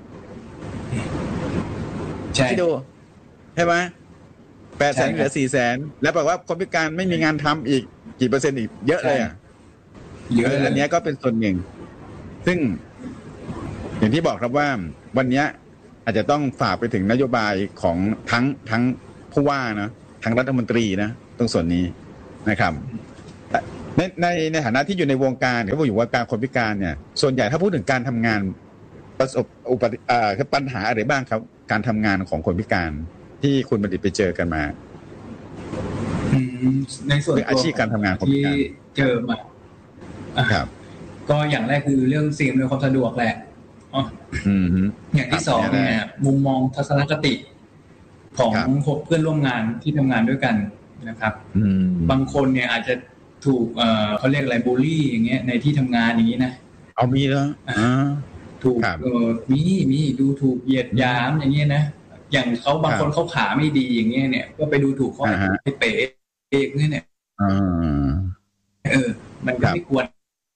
ใช่ดูใช่ไหมแปดแสนเหลือสี่แสนแล้วบอกว่าคนพิการไม่มีงานทำอีกกี่เปอร์เซ็นต์อีกเยอะเลยอ่ะเยอะอันนี้ก็เป็นส่วนหนึ่งซึ่งอย่างที่บอกครับว่าวันนี้อาจจะต้องฝากไปถึงนโยบายของทั้งทั้งผู้ว่านะทั้งรัฐมนตรีนะตรงส่วนนี้นะครับในในในฐานะที่อยู่ในวงการหรือว่าอยู่วงการคนพิการเนี่ยส่วนใหญ่ถ้าพูดถึงการทำงานประสบอุปเอ่อปัญหาอะไรบ้างครับการทำงานของคนพิการที่คุณบัณฑิตไปเจอกันมาในส่วนอาชีพการทำงานที่เจอมาครับก็อย่างแรกคือเรื่องสิ่งอำนวยความสะดวกแหละอ๋ออย่างที่สองเนี่ยมุมมองทัศนคติของเพื่อนร่วมงานที่ทำงานด้วยกันนะครับบางคนเนี่ยอาจจะถูกเอ่อเขาเรียกอะไรบูลลี่อย่างเงี้ยในที่ทำงานอย่างนี้นะเอามีแล้วถูกเออมีมีดูถูกเหยียดหยามอย่างเงี้ยนะอย่างเขาบางคนเขาขาไม่ดีอย่างเงี้ยเนี่ยก็ไปดูถูกเขาไปเป๋เองเนี่ยเออมันก็ไม่ควร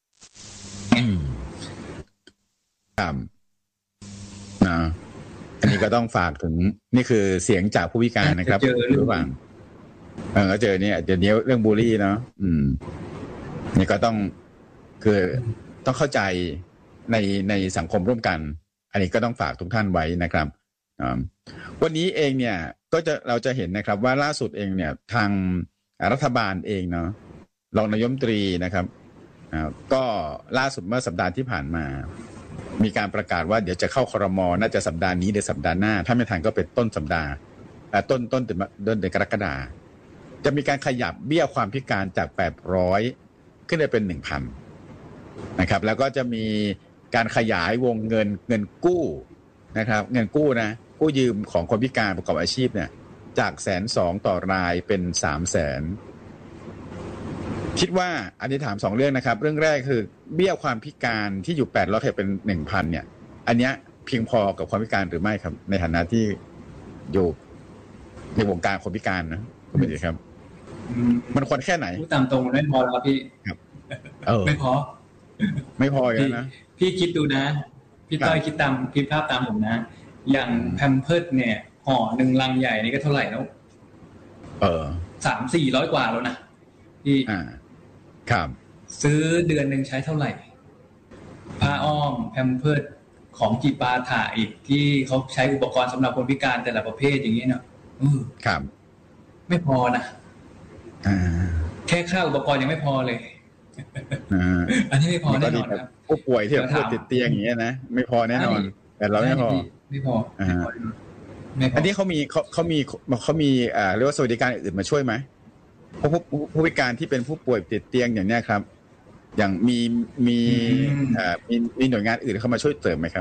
ครับนะอันนี้ก็ต้องฝากถึงนี่คือเสียงจากผู้พิการนะครับระหว่างเออก็เจอเนี่ยเดี๋ยวนี้เรื่องบูลลี่เนาะอืมนี่ก็ต้องคือต้องเข้าใจในในสังคมร่วมกันอันนี้ก็ต้องฝากทุกท่านไว้นะครับวันนี้เองเนี่ยก็จะเราจะเห็นนะครับว่าล่าสุดเองเนี่ยทางรัฐบาลเองเนาะรองนายกรัฐมนตรีนะครับก็ล่าสุดเมื่อสัปดาห์ที่ผ่านมามีการประกาศว่าเดี๋ยวจะเข้าครม.น่าจะสัปดาห์นี้หรือสัปดาห์หน้าถ้าไม่ทันก็เป็นต้นสัปดาห์ต้นต้นเดือนเดือนกรกฎาคมจะมีการขยับเบี้ยความพิการจากแปดร้อยขึ้นไปเป็น หนึ่งพัน นะครับแล้วก็จะมีการขยายวงเงินเงินกู้นะครับเงินกู้นะกู้ยืมของคนพิการประกอบอาชีพเนี่ยจากแสนสองต่อรายเป็นสามแสนคิดว่าอันนี้ถามสองเรื่องนะครับเรื่องแรกคือเบี้ยความพิการที่อยู่แปดร้อยเป็น หนึ่งพัน เนี่ยอันเนี้ยเพียงพอกับความพิการหรือไม่ครับในฐานะที่อยู่ในวงการคนพิการนะคุณเป็นยังไงครับมันควรแค่ไหนพูดตามตรงไม่พอแล้วพี่ครับเออไม่พอไม่พออย่างนะพี่คิดดูนะพี่ต้อยคิดตามคิดภาพตามผมนะอย่างแพมเพิร์สเนี่ยห่อหนึ่งลังใหญ่นี่ก็เท่าไหร่แล้วเออสามสี่ร้อยกว่าแล้วนะพี่อ่าครับซื้อเดือนหนึ่งใช้เท่าไหร่ผ้าอ้อมแพมเพิร์สของจีปาถะอีกที่เขาใช้อุปกรณ์สำหรับคนพิการแต่ละประเภทอย่างนี้เนาะครับไม่พอนะแค่ค่าอุปกรณ์ยังไม่พอเลยอันนี้ไม่พอแน่นอนครับผู้ป่วยที่แบบติดเตียงอย่างเงี้ยนะไม่พอแน่นอนแต่เราไม่พอไม่พออันนี้เขามีเขาเขามีเขามีอ่าเรียกว่าสวัสดิการอื่นมาช่วยไหมผู้ผู้พิการที่เป็นผู้ป่วยติดเตียงอย่างเนี้ยครับอย่างมีมีอ่ามีมีหน่วยงานอื่นเข้ามาช่วยเสริมไหมครับ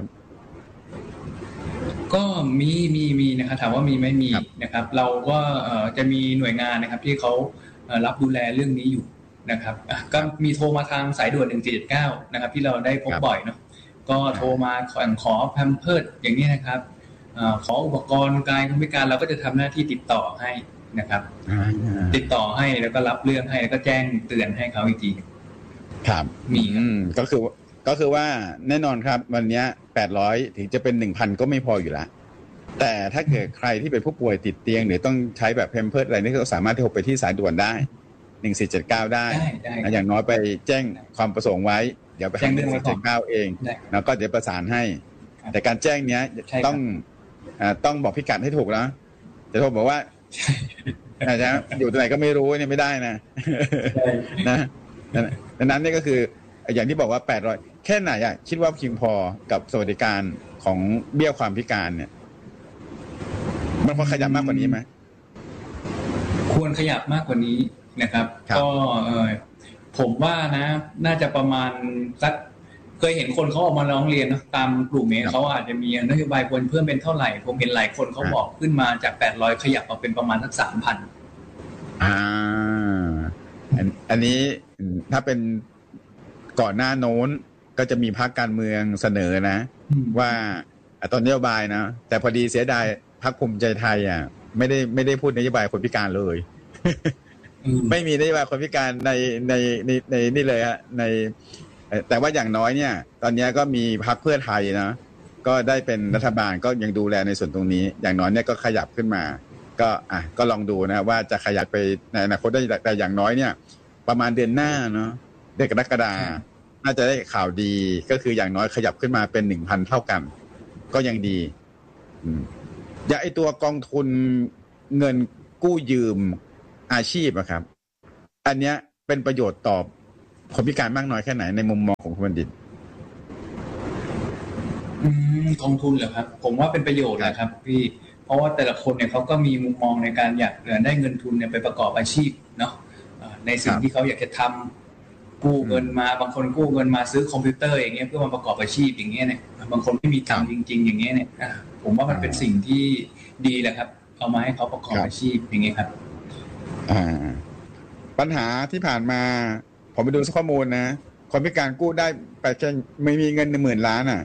ก็มีมีมีนะครับถามว่ามีไม่มีนะครับเราก็จะมีหน่วยงานนะครับที่เขารับดูแลเรื่องนี้อยู่นะครับก็มีโทรมาทางสายด่วนหนึ่ง เจ็ด เจ็ด เก้านะครับที่เราได้พบบ่อยเนาะก็โทรมาขอขอแพมเพิร์สอย่างนี้นะครับขออุปกรณ์การคนพิการเราก็จะทำหน้าที่ติดต่อให้นะครับติดต่อให้แล้วก็รับเรื่องให้แล้วก็แจ้งเตือนให้เขาอีกทีครับมีก็คือก็คือว่าแน่นอนครับวันนี้แปดร้อยถึงจะเป็น หนึ่งพัน ก็ไม่พออยู่แล้วแต่ถ้าเกิดใครที่เป็นผู้ป่วยติดเตียงหรือต้องใช้แบบแพมเพิร์สอะไรนี่ก็สามารถโทรไปที่สายด่วนได้หนึ่ง สี่ เจ็ด เก้าได้อย่างน้อยไปแจ้งความประสงค์ไว้เดี๋ยวไปให้หนึ่ง สี่ เจ็ด เก้าเองแล้วก็เดี๋ยวประสานให้แต่การแจ้งเนี้ยต้องต้องบอกพิกัดให้ถูกนะจะโทรบอกว่าอาจจะอยู่ตรงไหนก็ไม่รู้เนี่ยไม่ได้นะนะดังนั้นนี่ก็คืออย่างที่บอกว่าแปดร้อยแค่ไหนอ่ะคิดว่าเพียงพอกับสวัสดิการของเบี้ยความพิการเนี่ยมันควรขยับมากกว่านี้ไหมควรขยับมากกว่านี้นะครับก็เออผมว่านะน่าจะประมาณสักเคยเห็นคนเขาออกมาร้องเรียนนะตามกลุ่มนี้เขาอาจจะมีนโยบายควรเพิ่มเป็นเท่าไหร่ผมเห็นหลายคนเขาบอกขึ้นมาจากแปดร้อยขยับมาเป็นประมาณสัก สามพันอ่าอันนี้ถ้าเป็นก่อนหน้าโน้นก็จะมีพรรคการเมืองเสนอนะว่าตอนนโยบายนะแต่พอดีเสียดายพรรคภูมิใจไทยอ่ะไม่ได้ไม่ได้พูดนโยบายคนพิการเลยไม่มีนโยบายคนพิการในในในในนี่เลยฮะในแต่ว่าอย่างน้อยเนี่ยตอนนี้ก็มีพรรคเพื่อไทยนะก็ได้เป็นรัฐบาลก็ยังดูแลในส่วนตรงนี้อย่างน้อยเนี่ยก็ขยับขึ้นมาก็อ่ะก็ลองดูนะว่าจะขยับไปในอนาคตได้แต่อย่างน้อยเนี่ยประมาณเดือนหน้าเนาะเดือนกรกฎาคมน่าจะได้ข่าวดีก็คืออย่างน้อยขยับขึ้นมาเป็น หนึ่งพัน เท่ากันก็ยังดีอืมอย่างไอตัวกองทุนเงินกู้ยืมอาชีพอะครับอันเนี้ยเป็นประโยชน์ต่อคนพิการมากน้อยแค่ไหนในมุมมองของคุณบัณฑิตอืมกองทุนเหรอครับผมว่าเป็นประโยชน์นะครับพี่เพราะว่าแต่ละคนเนี่ยเขาก็มีมุมมองในการอยากได้เงินทุนเนี่ยไปประกอบอาชีพเนาะในสิ่งที่เขาอยากจะทำกู้เงินมาบางคนกู้เงินมาซื้อคอมพิวเตอร์อย่างเงี้ยเพื่อมาประกอบอาชีพอย่างเงี้ยเนี่ยบางคนไม่มีตังค์จริงๆอย่างเงี้ยเนี่ยผมว่ามันเป็นสิ่งที่ดีแหละครับเอามาให้เขาประกอบอาชีพอย่างเงี้ยครับอ่าปัญหาที่ผ่านมาผมไปดูข้อมูลนะคนพิการกู้ได้ไปแค่ไม่มีเงินหนึ่งหมื่นล้านอ่ะ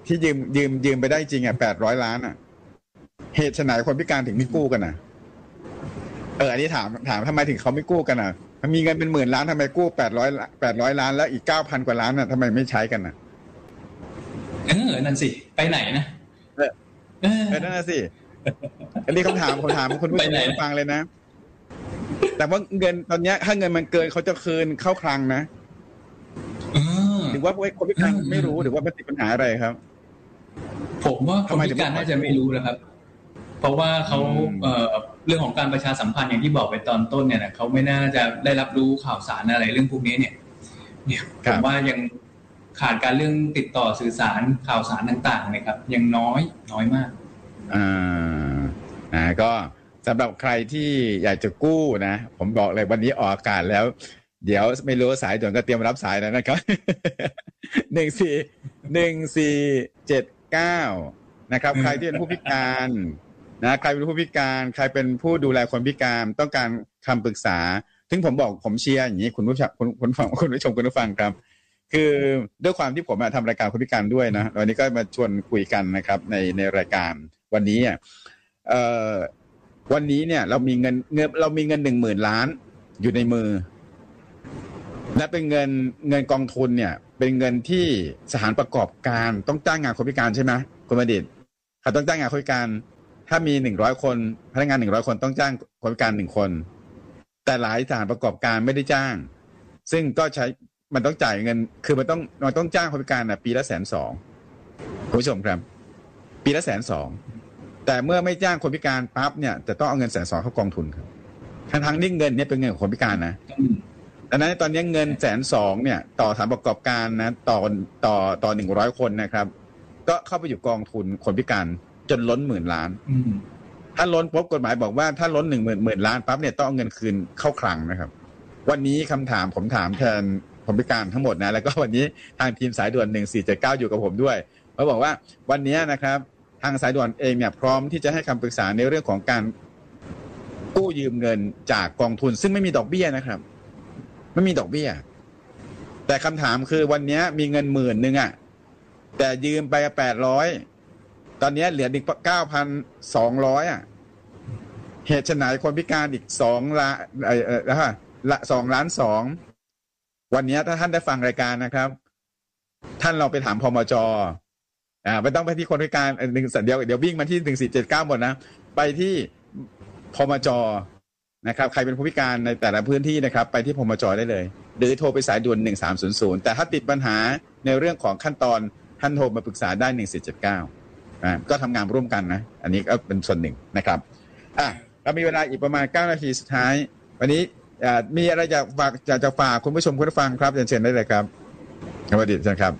ที่ยืมยืมยืมไปได้จริงอ่ะแปดร้อยล้านอ่ะเหตุไฉนคนพิการถึงไม่กู้กันอ่ะเอออันนี้ถามถามทำไมถึงเขาไม่กู้กันอ่ะมันมีเงินเป็นหมื่นล้านทำไมกู้แปดร้อยแปดร้อยล้านแล้วอีกเก้าพันกว่าล้านอ่ะทำไมไม่ใช้กันอ่ะเออนั่นสิไปไหนนะเออเออนั่นน่ะสิอันนี้คำถามผมถามคุณผู้ชมฟังเลยนะแต่ว่าเงินตอนนี้ถ้าเงินมันเกินเขาจะคืนเข้าคลังนะหรือว่าคนพิการไม่รู้หรือว่ามันติดปัญหาอะไรครับผมว่าคนพิการน่าจะไม่รู้นะครับเพราะว่าเขาเอ่อเรื่องของการประชาสัมพันธ์อย่างที่บอกไปตอนต้นเนี่ยนะเขาไม่น่าจะได้รับรู้ข่าวสารอะไรเรื่องพวกนี้เนี่ยเนี่ยผมว่ายังขาดการเรื่องติดต่อสื่อสารข่าวสารต่างๆนะครับยังน้อยน้อยมากอ่าอ่าก็สำหรับใครที่อยากจะกู้นะผมบอกเลยวันนี้ออกอากาศแล้วเดี๋ยวไม่รู้สายด่วนก็เตรียมรับสายแล้วนะครับหนึ่งสี่หนึ่งสี่เจ็ดเก้านะครับใครที่เป็นผู้พิการนะใครเป็นผู้พิการใครเป็นผู้ดูแลคนพิการต้องการคำปรึกษาถึงผมบอกผมเชียร์อย่างนี้คุณผู้ชมคุณคุณฟังคุณผู้ชมคุณผู้ฟังครับคือด้วยความที่ผมทำรายการคนพิการด้วยนะวันนี้ก็มาชวนคุยกันนะครับในในรายการวันนี้อ่ะเอ่อวันนี้เนี่ยเรามีเงินเงินเรามีเงินหนึ่งหมื่นล้านอยู่ในมือและเป็นเงินเงินกองทุนเนี่ยเป็นเงินที่สถานประกอบการต้องจ้างงานคนพิการใช่ไหมคุณบัณฑิตเขาต้องจ้างงานคนพิการถ้ามีหนึ่งร้อยคนพนักงานหนึ่งร้อยคนต้องจ้างคนพิการหนึ่งคนแต่หลายสถานประกอบการไม่ได้จ้างซึ่งก็ใช้มันต้องจ่ายเงินคือมันต้องมันต้องจ้างคนพิการนะปีละแสนสองคุณผู้ชมครับปีละแสนสองแต่เมื่อไม่จ้างคนพิการปั๊บเนี่ยจะต้องเอาเงินแสนสองเข้ากองทุนครับทั้งทั้งนี่เงินเนี่ยเป็นเงินของคนพิการนะดังนั้นตอนนี้เงินแสนสองเนี่ยต่อสถานประกอบการนะต่อต่อต่อหนึ่งร้อยคนนะครับก็เข้าไปอยู่กองทุนคนพิการจนล้นหมื่นล้านถ้าล้นปุ๊บกฎหมายบอกว่าถ้าล้นหนึ่งหมื่นหมื่นล้านปั๊บเนี่ยต้องเอาเงินคืนเข้าคลังนะครับวันนี้คำถามผมถามแทนคนพิการทั้งหมดนะแล้วก็วันนี้ทางทีมสายด่วนหนึ่งสี่เจ็ดเก้าอยู่กับผมด้วยเขาบอกว่าวันนี้นะครับทางสายด่วนเองเนี่ยพร้อมที่จะให้คำปรึกษาในเรื่องของการกู้ยืมเงินจากกองทุนซึ่งไม่มีดอกเบี้ยนะครับไม่มีดอกเบี้ยแต่คำถามคือวันนี้มีเงินหมื่นนึงอ่ะแต่ยืมไปแปดร้อยตอนนี้เหลืออีกเก้าพันสองร้อยอ่ะเหตุไฉนคนพิการอีกสองล้านเอ่อแล้วละสองล้านสองวันนี้ถ้าท่านได้ฟังรายการนะครับท่านเราไปถามพมจ.อ่าไม่ต้องไปที่คนพิการหนึ่งเดียวเดี๋ยววิ่งมาที่หนึ่งสี่เจ็ดเก้าหมดนะไปที่พมจ.นะครับใครเป็นผู้พิการในแต่ละพื้นที่นะครับไปที่พมจ.ได้เลยหรือโทรไปสายด่วนหนึ่งสามศูนย์ศูนย์แต่ถ้าติดปัญหาในเรื่องของขั้นตอนท่านโทรมาปรึกษาได้หนึ่งสี่เจ็ดเก้าอ่าก็ทำงานร่วมกันนะอันนี้ก็เป็นส่วนหนึ่งนะครับอ่ะเรามีเวลาอีกประมาณเก้านาทีสุดท้ายวันนี้อ่ามีอะไรจะฝากจะจะฝากคุณผู้ชมคุณผู้ฟังครับเชิญได้เลยครับครับประดิษฐ์เชิญครับ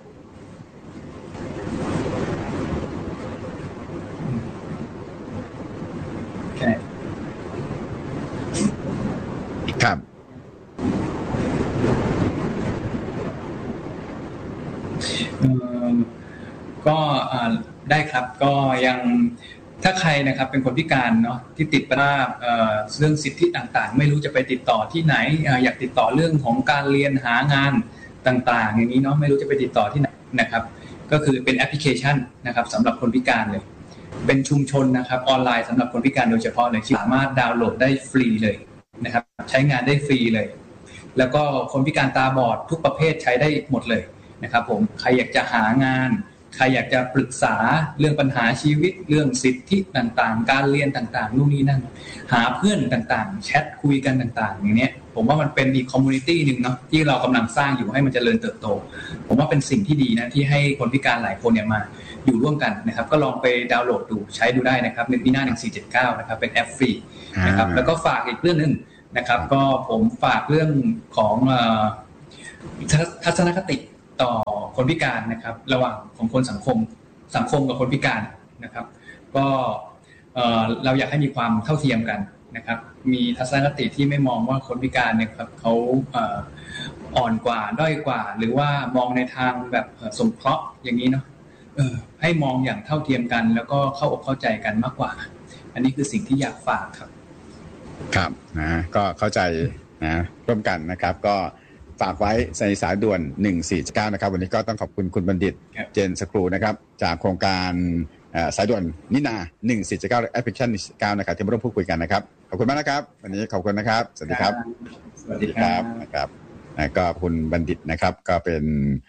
ครับก็ได้ครับก็ยังถ้าใครนะครับเป็นคนพิการเนาะที่ติดปัญหาเรื่องสิทธิต่างๆไม่รู้จะไปติดต่อที่ไหนอยากติดต่อเรื่องของการเรียนหางานต่างๆอย่างนี้เนาะไม่รู้จะไปติดต่อที่ไหนนะครับก็คือเป็นแอปพลิเคชันนะครับสำหรับคนพิการเลยเป็นชุมชนนะครับออนไลน์สำหรับคนพิการโดยเฉพาะเลยที่สามารถดาวน์โหลดได้ฟรีเลยนะครับใช้งานได้ฟรีเลยแล้วก็คนพิการตาบอดทุกประเภทใช้ได้หมดเลยนะครับผมใครอยากจะหางานใครอยากจะปรึกษาเรื่องปัญหาชีวิตเรื่องสิทธิต่างๆการเรียนต่างๆนู่นนี่นั่นหาเพื่อนต่างๆแชทคุยกันต่างๆอย่างเนี้ยผมว่ามันเป็นอีกคอมมูนิตี้นึงเนาะที่เรากำลังสร้างอยู่ให้มันเจริญเติบโตผมว่าเป็นสิ่งที่ดีนะที่ให้คนพิการหลายคนเนี่ยมาอยู่ร่วมกันนะครับก็ลองไปดาวน์โหลดดูใช้ดูได้นะครับในปีหน้าหนึ่งสี่เจ็ดเก้านะครับเป็นแอปฟรีนะครับแล้วก็ฝากอีกเรื่องนึงนะครับก็ผมฝากเรื่องของเอ่อทัศนคติต่อคนพิการนะครับระหว่างของคนสังคมสังคมกับคนพิการนะครับก็เอ่อเราอยากให้มีความเท่าเทียมกันนะครับมีทัศนคติที่ไม่มองว่าคนพิการเนี่ยครับเขาเอ่ออ่อนกว่าด้อยกว่าหรือว่ามองในทางแบบสงเคราะห์อย่างนี้เนาะเออให้มองอย่างเท่าเทียมกันแล้วก็เข้าอกเข้าใจกันมากกว่าอันนี้คือสิ่งที่อยากฝากครับครับนะก็เข้าใจนะร่วมกันนะครับก็ฝากไว้ในสายด่วนหนึ่งสี่เก้านะครับวันนี้ก็ต้องขอบคุณคุณบัณฑิตเจนสครูนะครับจากโครงการสายด่วนนินาหนึ่งสี่เก้าแอปพลิเคชันเก้านะครับที่มาร่วมพูดคุยกันนะครับขอบคุณมากนะครับวันนี้ขอบคุณนะครับสวัสดีครับสวัสดีครับนะครับก็คุณบัณฑิตนะครับก็เป็น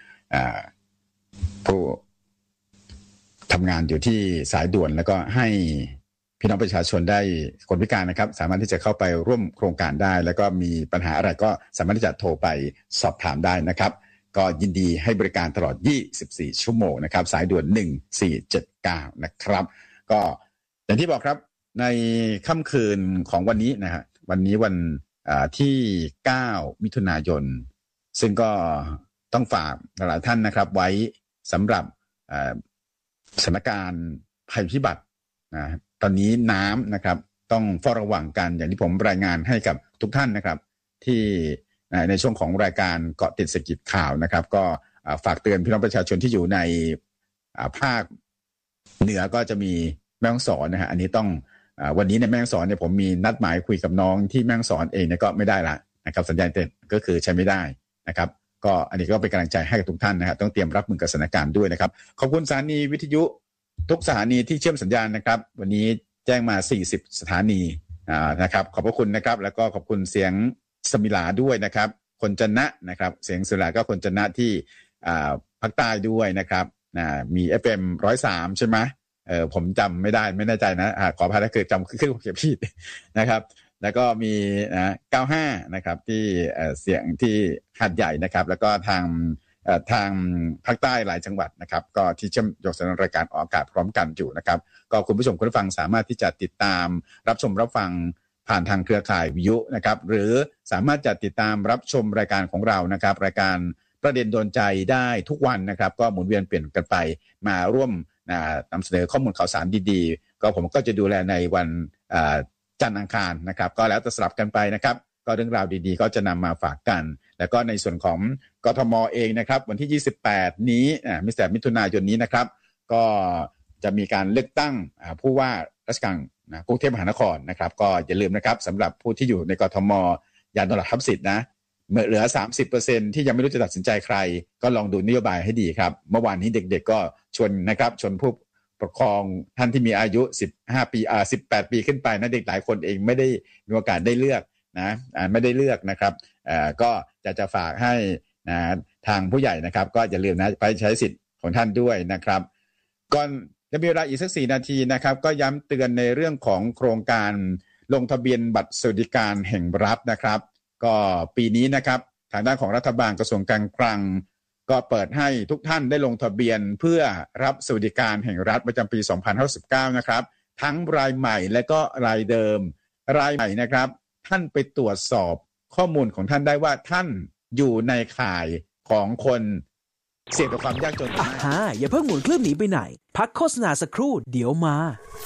ผู้ทำงานอยู่ที่สายด่วนแล้วก็ให้พี่น้องประชาชนได้คนพิการนะครับสามารถที่จะเข้าไปร่วมโครงการได้แล้วก็มีปัญหาอะไรก็สามารถที่จะโทรไปสอบถามได้นะครับก็ยินดีให้บริการตลอดยี่สิบสี่ชั่วโมงนะครับสายด่วนหนึ่งสี่เจ็ดเก้านะครับก็อย่างที่บอกครับในค่ำคืนของวันนี้นะฮะวันนี้วันที่เก้ามิถุนายนซึ่งก็ต้องฝากหลายท่านนะครับไว้สำหรับสถานการณ์ภัยพิบัตินะตอนนี้น้ำนะครับต้องเฝ้าระวังกันอย่างที่ผมรายงานให้กับทุกท่านนะครับที่ในช่วงของรายการเกาะติดเศรษฐกิจข่าวนะครับก็ฝากเตือนพี่น้องประชาชนที่อยู่ในภาคเหนือก็จะมีแม่ฮ่องสอนนะฮะอันนี้ต้องวันนี้ในแม่ฮ่องสอนเนี่ยผมมีนัดหมายคุยกับน้องที่แม่ฮ่องสอนเองเนี่ยก็ไม่ได้ละนะครับสัญญาณเน็ตก็คือใช้ไม่ได้นะครับก็อันนี้ก็เป็นกำลังใจให้กับทุกท่านนะครับต้องเตรียมรับมือกับสถานการณ์ด้วยนะครับขอบคุณสถานีวิทยุทุกสถานีที่เชื่อมสัญญาณนะครับวันนี้แจ้งมาสี่สิบสถานีนะครับขอบพระคุณนะครับแล้วก็ขอบคุณเสียงสมิลาด้วยนะครับคนจันนะนะครับเสียงสมิลาก็คนจันนะที่ภาคใต้ด้วยนะครับมี เอฟ เอ็ม หนึ่งร้อยสามใช่ไหมเออผมจำไม่ได้ไม่แน่ใจนะขออภัยถ้าเกิดจำขึ้นเขียนผิดนะครับแล้วก็มีนะเก้าสิบห้านะครับที่เสียงที่หาดใหญ่นะครับแล้วก็ทางทางภาคใต้หลายจังหวัดนะครับก็ที่เชื่อมโยงสัญญาณรายการออกอากาศพร้อมกันอยู่นะครับก็คุณผู้ชมคุณผู้ฟังสามารถที่จะติดตามรับชมรับฟังผ่านทางเครือข่ายวิทยุนะครับหรือสามารถจะติดตามรับชมรายการของเรานะครับรายการประเด็นโดนใจได้ทุกวันนะครับก็หมุนเวียนเปลี่ยนกันไปมาร่วมนำเสนอข้อมูลข่าวสารดีๆก็ผมก็จะดูแลในวันจันทร์อังคารนะครับก็แล้วแต่สลับกันไปนะครับก็เรื่องราวดีๆก็จะนำมาฝากกันแล้วก็ในส่วนของกทมเองนะครับวันที่ยี่สิบแปดนี้มิถุนายนมิถุนายนนี้นะครับก็จะมีการเลือกตั้งผู้ว่าราชการกรุงเทพมหานครนะครับก็อย่าลืมนะครับสำหรับผู้ที่อยู่ในกทมอย่านอนหลับทับสิทธิ์นะเมื่อเหลือ สามสิบเปอร์เซ็นต์ ที่ยังไม่รู้จะตัดสินใจใครก็ลองดูนโยบายให้ดีครับเมื่อวานนี้เด็กๆก็ชวนนะครับชวนผู้ปกครองท่านที่มีอายุสิบห้าปีอ่าสิบแปดปีขึ้นไปนะเด็กหลายคนเองไม่ได้มีโอกาสได้เลือกนะไม่ได้เลือกนะครับก็จะจะฝากให้นะทางผู้ใหญ่นะครับก็อย่าลืมนะไปใช้สิทธิ์ของท่านด้วยนะครับก่อนจะมีเวลาอีกสักสี่นาทีนะครับก็ย้ำเตือนในเรื่องของโครงการลงทะเบียนบัตรสวัสดิการแห่งรัฐนะครับก็ปีนี้นะครับทางด้านของรัฐบาลกระทรวงการคลังก็เปิดให้ทุกท่านได้ลงทะเบียนเพื่อรับสวัสดิการแห่งรัฐประจำปีสองพันห้าร้อยสิบเก้านะครับทั้งรายใหม่และก็รายเดิมรายใหม่นะครับท่านไปตรวจสอบข้อมูลของท่านได้ว่าท่านอยู่ในข่ายของคนเสี่ยงต่อความยากจนอ่าฮะอย่าเพิ่งหมุนเครื่องหนีไปไหนพักโฆษณาสักครู่เดี๋ยวมา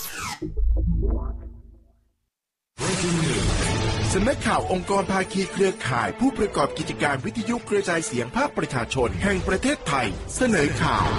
สำนักข่าวองค์กรภาคีเครือข่ายผู้ประกอบกิจการวิทยุกระจายเสียงภาคประชาชนแห่งประเทศไทยเสนอข่าว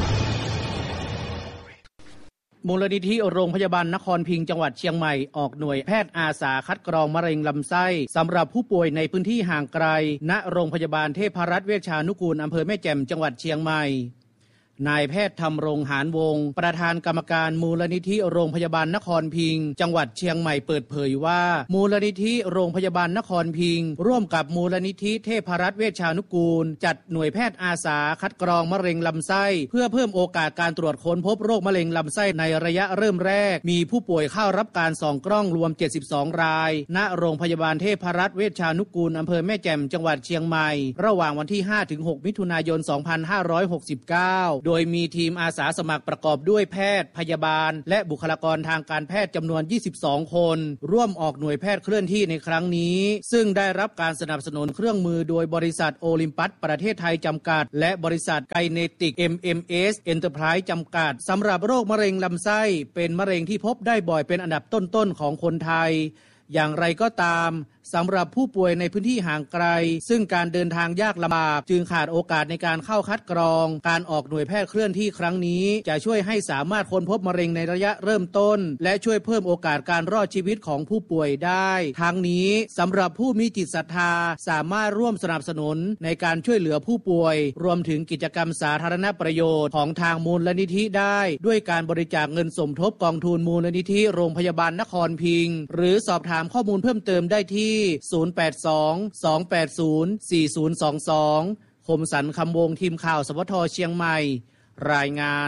มูลนิธิโรงพยาบาลนครพิงค์จังหวัดเชียงใหม่ออกหน่วยแพทย์อาสาคัดกรองมะเร็งลำไส้สำหรับผู้ป่วยในพื้นที่ห่างไกลณโรงพยาบาลเทพรัตน์เวชชานุกูลอำเภอแม่แจ่มจังหวัดเชียงใหม่นายแพทย์ธำรงหานวงศ์ประธานกรรมการมูลนิธิโรงพยาบาลนครพิงค์จังหวัดเชียงใหม่เปิดเผยว่ามูลนิธิโรงพยาบาลนครพิงค์ร่วมกับมูลนิธิเทพรัตน์เวชชานุกูลจัดหน่วยแพทย์อาสาคัดกรองมะเร็งลำไส้เพื่อเพิ่มโอกาสการตรวจค้นพบโรคมะเร็งลำไส้ในระยะเริ่มแรกมีผู้ป่วยเข้ารับการส่องกล้องรวมเจ็ดสิบสองรายณโรงพยาบาลเทพรัตน์เวชชานุกูลอำเภอแม่แจ่มจังหวัดเชียงใหม่ระหว่างวันที่ ห้าถึงหก มิถุนายน สองพันห้าร้อยหกสิบเก้าโดยมีทีมอาสาสมัครประกอบด้วยแพทย์พยาบาลและบุคลากรทางการแพทย์จำนวนยี่สิบสองคนร่วมออกหน่วยแพทย์เคลื่อนที่ในครั้งนี้ซึ่งได้รับการสนับสนุนเครื่องมือโดยบริษัทโอลิมปัสประเทศไทยจำกัดและบริษัทไกเนติก เอ็ม เอ็ม เอส Enterprise จำกัดสำหรับโรคมะเร็งลำไส้เป็นมะเร็งที่พบได้บ่อยเป็นอันดับต้นๆของคนไทยอย่างไรก็ตามสำหรับผู้ป่วยในพื้นที่ห่างไกลซึ่งการเดินทางยากลำบากจึงขาดโอกาสในการเข้าคัดกรองการออกหน่วยแพทย์เคลื่อนที่ครั้งนี้จะช่วยให้สามารถค้นพบมะเร็งในระยะเริ่มต้นและช่วยเพิ่มโอกาสการรอดชีวิตของผู้ป่วยได้ทั้งนี้สำหรับผู้มีจิตศรัทธาสามารถร่วมสนับสนุนในการช่วยเหลือผู้ป่วยรวมถึงกิจกรรมสาธารณประโยชน์ของทางมูลนิธิได้ด้วยการบริจาคเงินสมทบกองทุนมูลนิธิโรงพยาบาลนครพิงค์หรือสอบถามข้อมูลเพิ่มเติมได้ที่ ศูนย์ แปด สอง สอง แปด ศูนย์ สี่ ศูนย์ สอง สอง คมสันต์คำวงทีมข่าวสวทเชียงใหม่รายงาน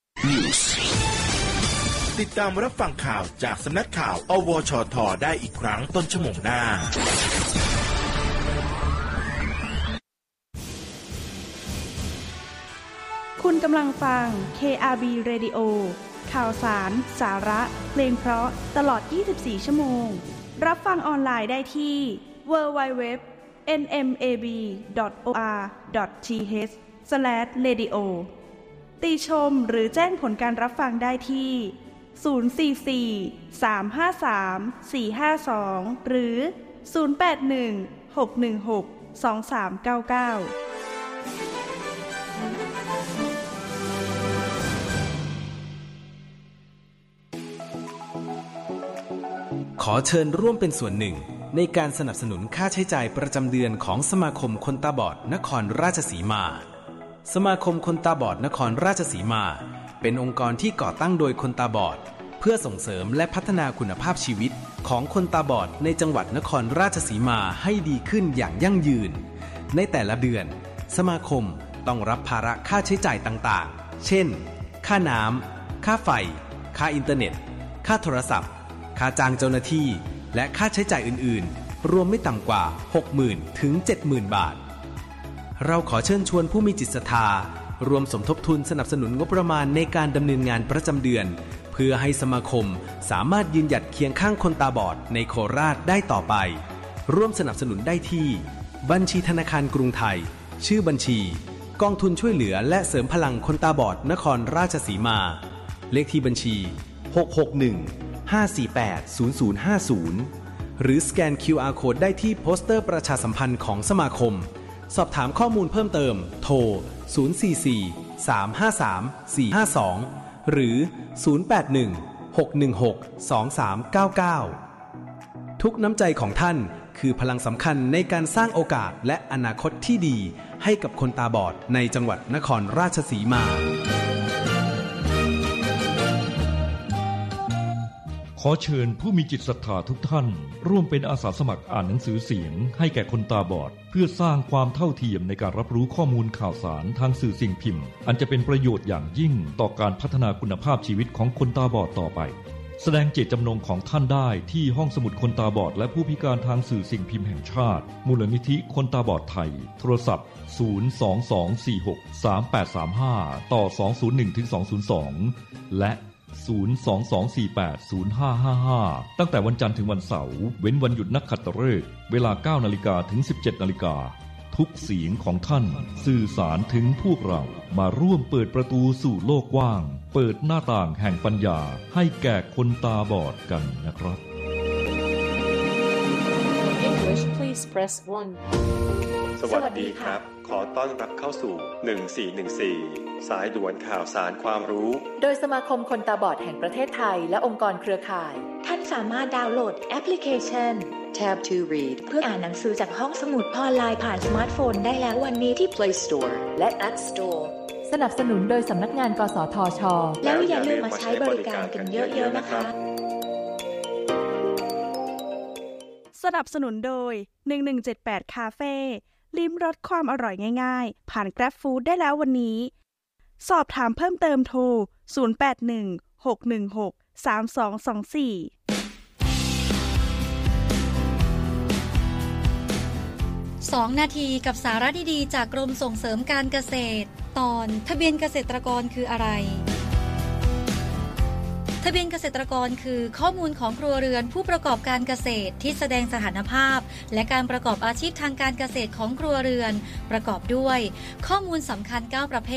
ติดตามรับฟังข่าวจากสำนักข่าวอวชทได้อีกครั้งต้นชั่วโมงหน้าคุณกำลังฟัง เค อาร์ บี Radio ข่าวสาร สาระเพลงเพราะตลอดยี่สิบสี่ชั่วโมงรับฟังออนไลน์ได้ที่ ดับเบิลยู ดับเบิลยู ดับเบิลยู ดอท เอ็น เอ็ม เอ บี ดอท โอ อาร์ ดอท ที เอช สแลช เรดิโอ ติชมหรือแจ้งผลการรับฟังได้ที่ ศูนย์ สี่ สี่ สาม ห้า สาม สี่ ห้า สอง หรือ ศูนย์ แปด หนึ่ง หก หนึ่ง หก สอง สาม เก้า เก้าขอเชิญร่วมเป็นส่วนหนึ่งในการสนับสนุนค่าใช้จ่ายประจำเดือนของสมาคมคนตาบอดนครราชสีมาสมาคมคนตาบอดนครราชสีมาเป็นองค์กรที่ก่อตั้งโดยคนตาบอดเพื่อส่งเสริมและพัฒนาคุณภาพชีวิตของคนตาบอดในจังหวัดนครราชสีมาให้ดีขึ้นอย่างยั่งยืนในแต่ละเดือนสมาคมต้องรับภาระค่าใช้จ่ายต่างๆเช่นค่าน้ำค่าไฟค่าอินเทอร์เน็ตค่าโทรศัพท์ค่าจ้างเจ้าหน้าที่และค่าใช้จ่ายอื่นๆรวมไม่ต่ำกว่า หกหมื่น ถึง เจ็ดหมื่น บาทเราขอเชิญชวนผู้มีจิตศรัทธารวมสมทบทุนสนับสนุนงบประมาณในการดำเนินงานประจำเดือนเพื่อให้สมาคมสามารถยืนหยัดเคียงข้างคนตาบอดในโคราชได้ต่อไปร่วมสนับสนุนได้ที่บัญชีธนาคารกรุงไทยชื่อบัญชีกองทุนช่วยเหลือและเสริมพลังคนตาบอดนครราชสีมาเลขที่บัญชีหก หก หนึ่ง ห้า สี่ แปด ศูนย์ ศูนย์ ห้า ศูนย์หรือสแกน คิว อาร์ Code ได้ที่โปสเตอร์ประชาสัมพันธ์ของสมาคมสอบถามข้อมูลเพิ่มเติมโทร ศูนย์ สี่ สี่ สาม ห้า สาม สี่ ห้า สอง หรือ ศูนย์ แปด หนึ่ง หก หนึ่ง หก สอง สาม เก้า เก้า ทุกน้ำใจของท่านคือพลังสำคัญในการสร้างโอกาสและอนาคตที่ดีให้กับคนตาบอดในจังหวัดนครราชสีมาขอเชิญผู้มีจิตศรัทธาทุกท่านร่วมเป็นอาสาสมัครอ่านหนังสือเสียงให้แก่คนตาบอดเพื่อสร้างความเท่าเทียมในการรับรู้ข้อมูลข่าวสารทางสื่อสิ่งพิมพ์อันจะเป็นประโยชน์อย่างยิ่งต่อการพัฒนาคุณภาพชีวิตของคนตาบอดต่อไปแสดงเจตจำนงของท่านได้ที่ห้องสมุดคนตาบอดและผู้พิการทางสื่อสิ่งพิมพ์แห่งชาติมูลนิธิคนตาบอดไทยโทรศัพท์ศูนย์ สอง สอง สี่ หก สาม แปด สาม ห้าต่อสอง ศูนย์ หนึ่ง ถึง สอง ศูนย์ สองและศูนย์ สอง สอง สี่ แปด ศูนย์ ห้า ห้า ห้าตั้งแต่วันจันทร์ถึงวันเสาร์เว้นวันหยุดนักขัตฤกษ์เวลา เก้านาฬิกา ถึง สิบเจ็ดนาฬิกาทุกเสียงของท่านสื่อสารถึงพวกเรามาร่วมเปิดประตูสู่โลกกว้างเปิดหน้าต่างแห่งปัญญาให้แก่คนตาบอดกันนะครับ English please press one สวัสดีครับขอต้อนรับเข้าสู่หนึ่งสี่หนึ่งสี่สายด่วนข่าวสารความรู้โดยสมาคมคนตาบอดแห่งประเทศไทยและองค์กรเครือข่ายท่านสามารถดาวน์โหลดแอปพลิเคชัน Tab to Read เพื่ออ่านหนังสือจากห้องสมุดออนไลน์ผ่านสมาร์ทโฟนได้แล้ววันนี้ที่ Play Store และ App Store สนับสนุนโดยสำนักงานกสทช. แล้วอย่าลืมมาใช้บริการกันเยอะๆนะคะสนับสนุนโดยหนึ่งหนึ่งเจ็ดแปดคาเฟ่ลิ้มรสความอร่อยง่ายๆผ่าน Grab Food ได้แล้ววันนี้สอบถามเพิ่มเติมโทรศูนย์ แปด หนึ่ง หก หนึ่ง หก สาม สอง สอง สี่สองนาทีกับสาระดีๆจากกรมส่งเสริมการเกษตรตอนทะเบียนเกษตรกรคืออะไรทะเบียนเกษตรกรคือข้อมูลของครัวเรือนผู้ประกอบการเกษตรที่แสดงสถานภาพและการประกอบอาชีพทางการเกษตรของครัวเรือนประกอบด้วยข้อมูลสำคัญเก้าประเภท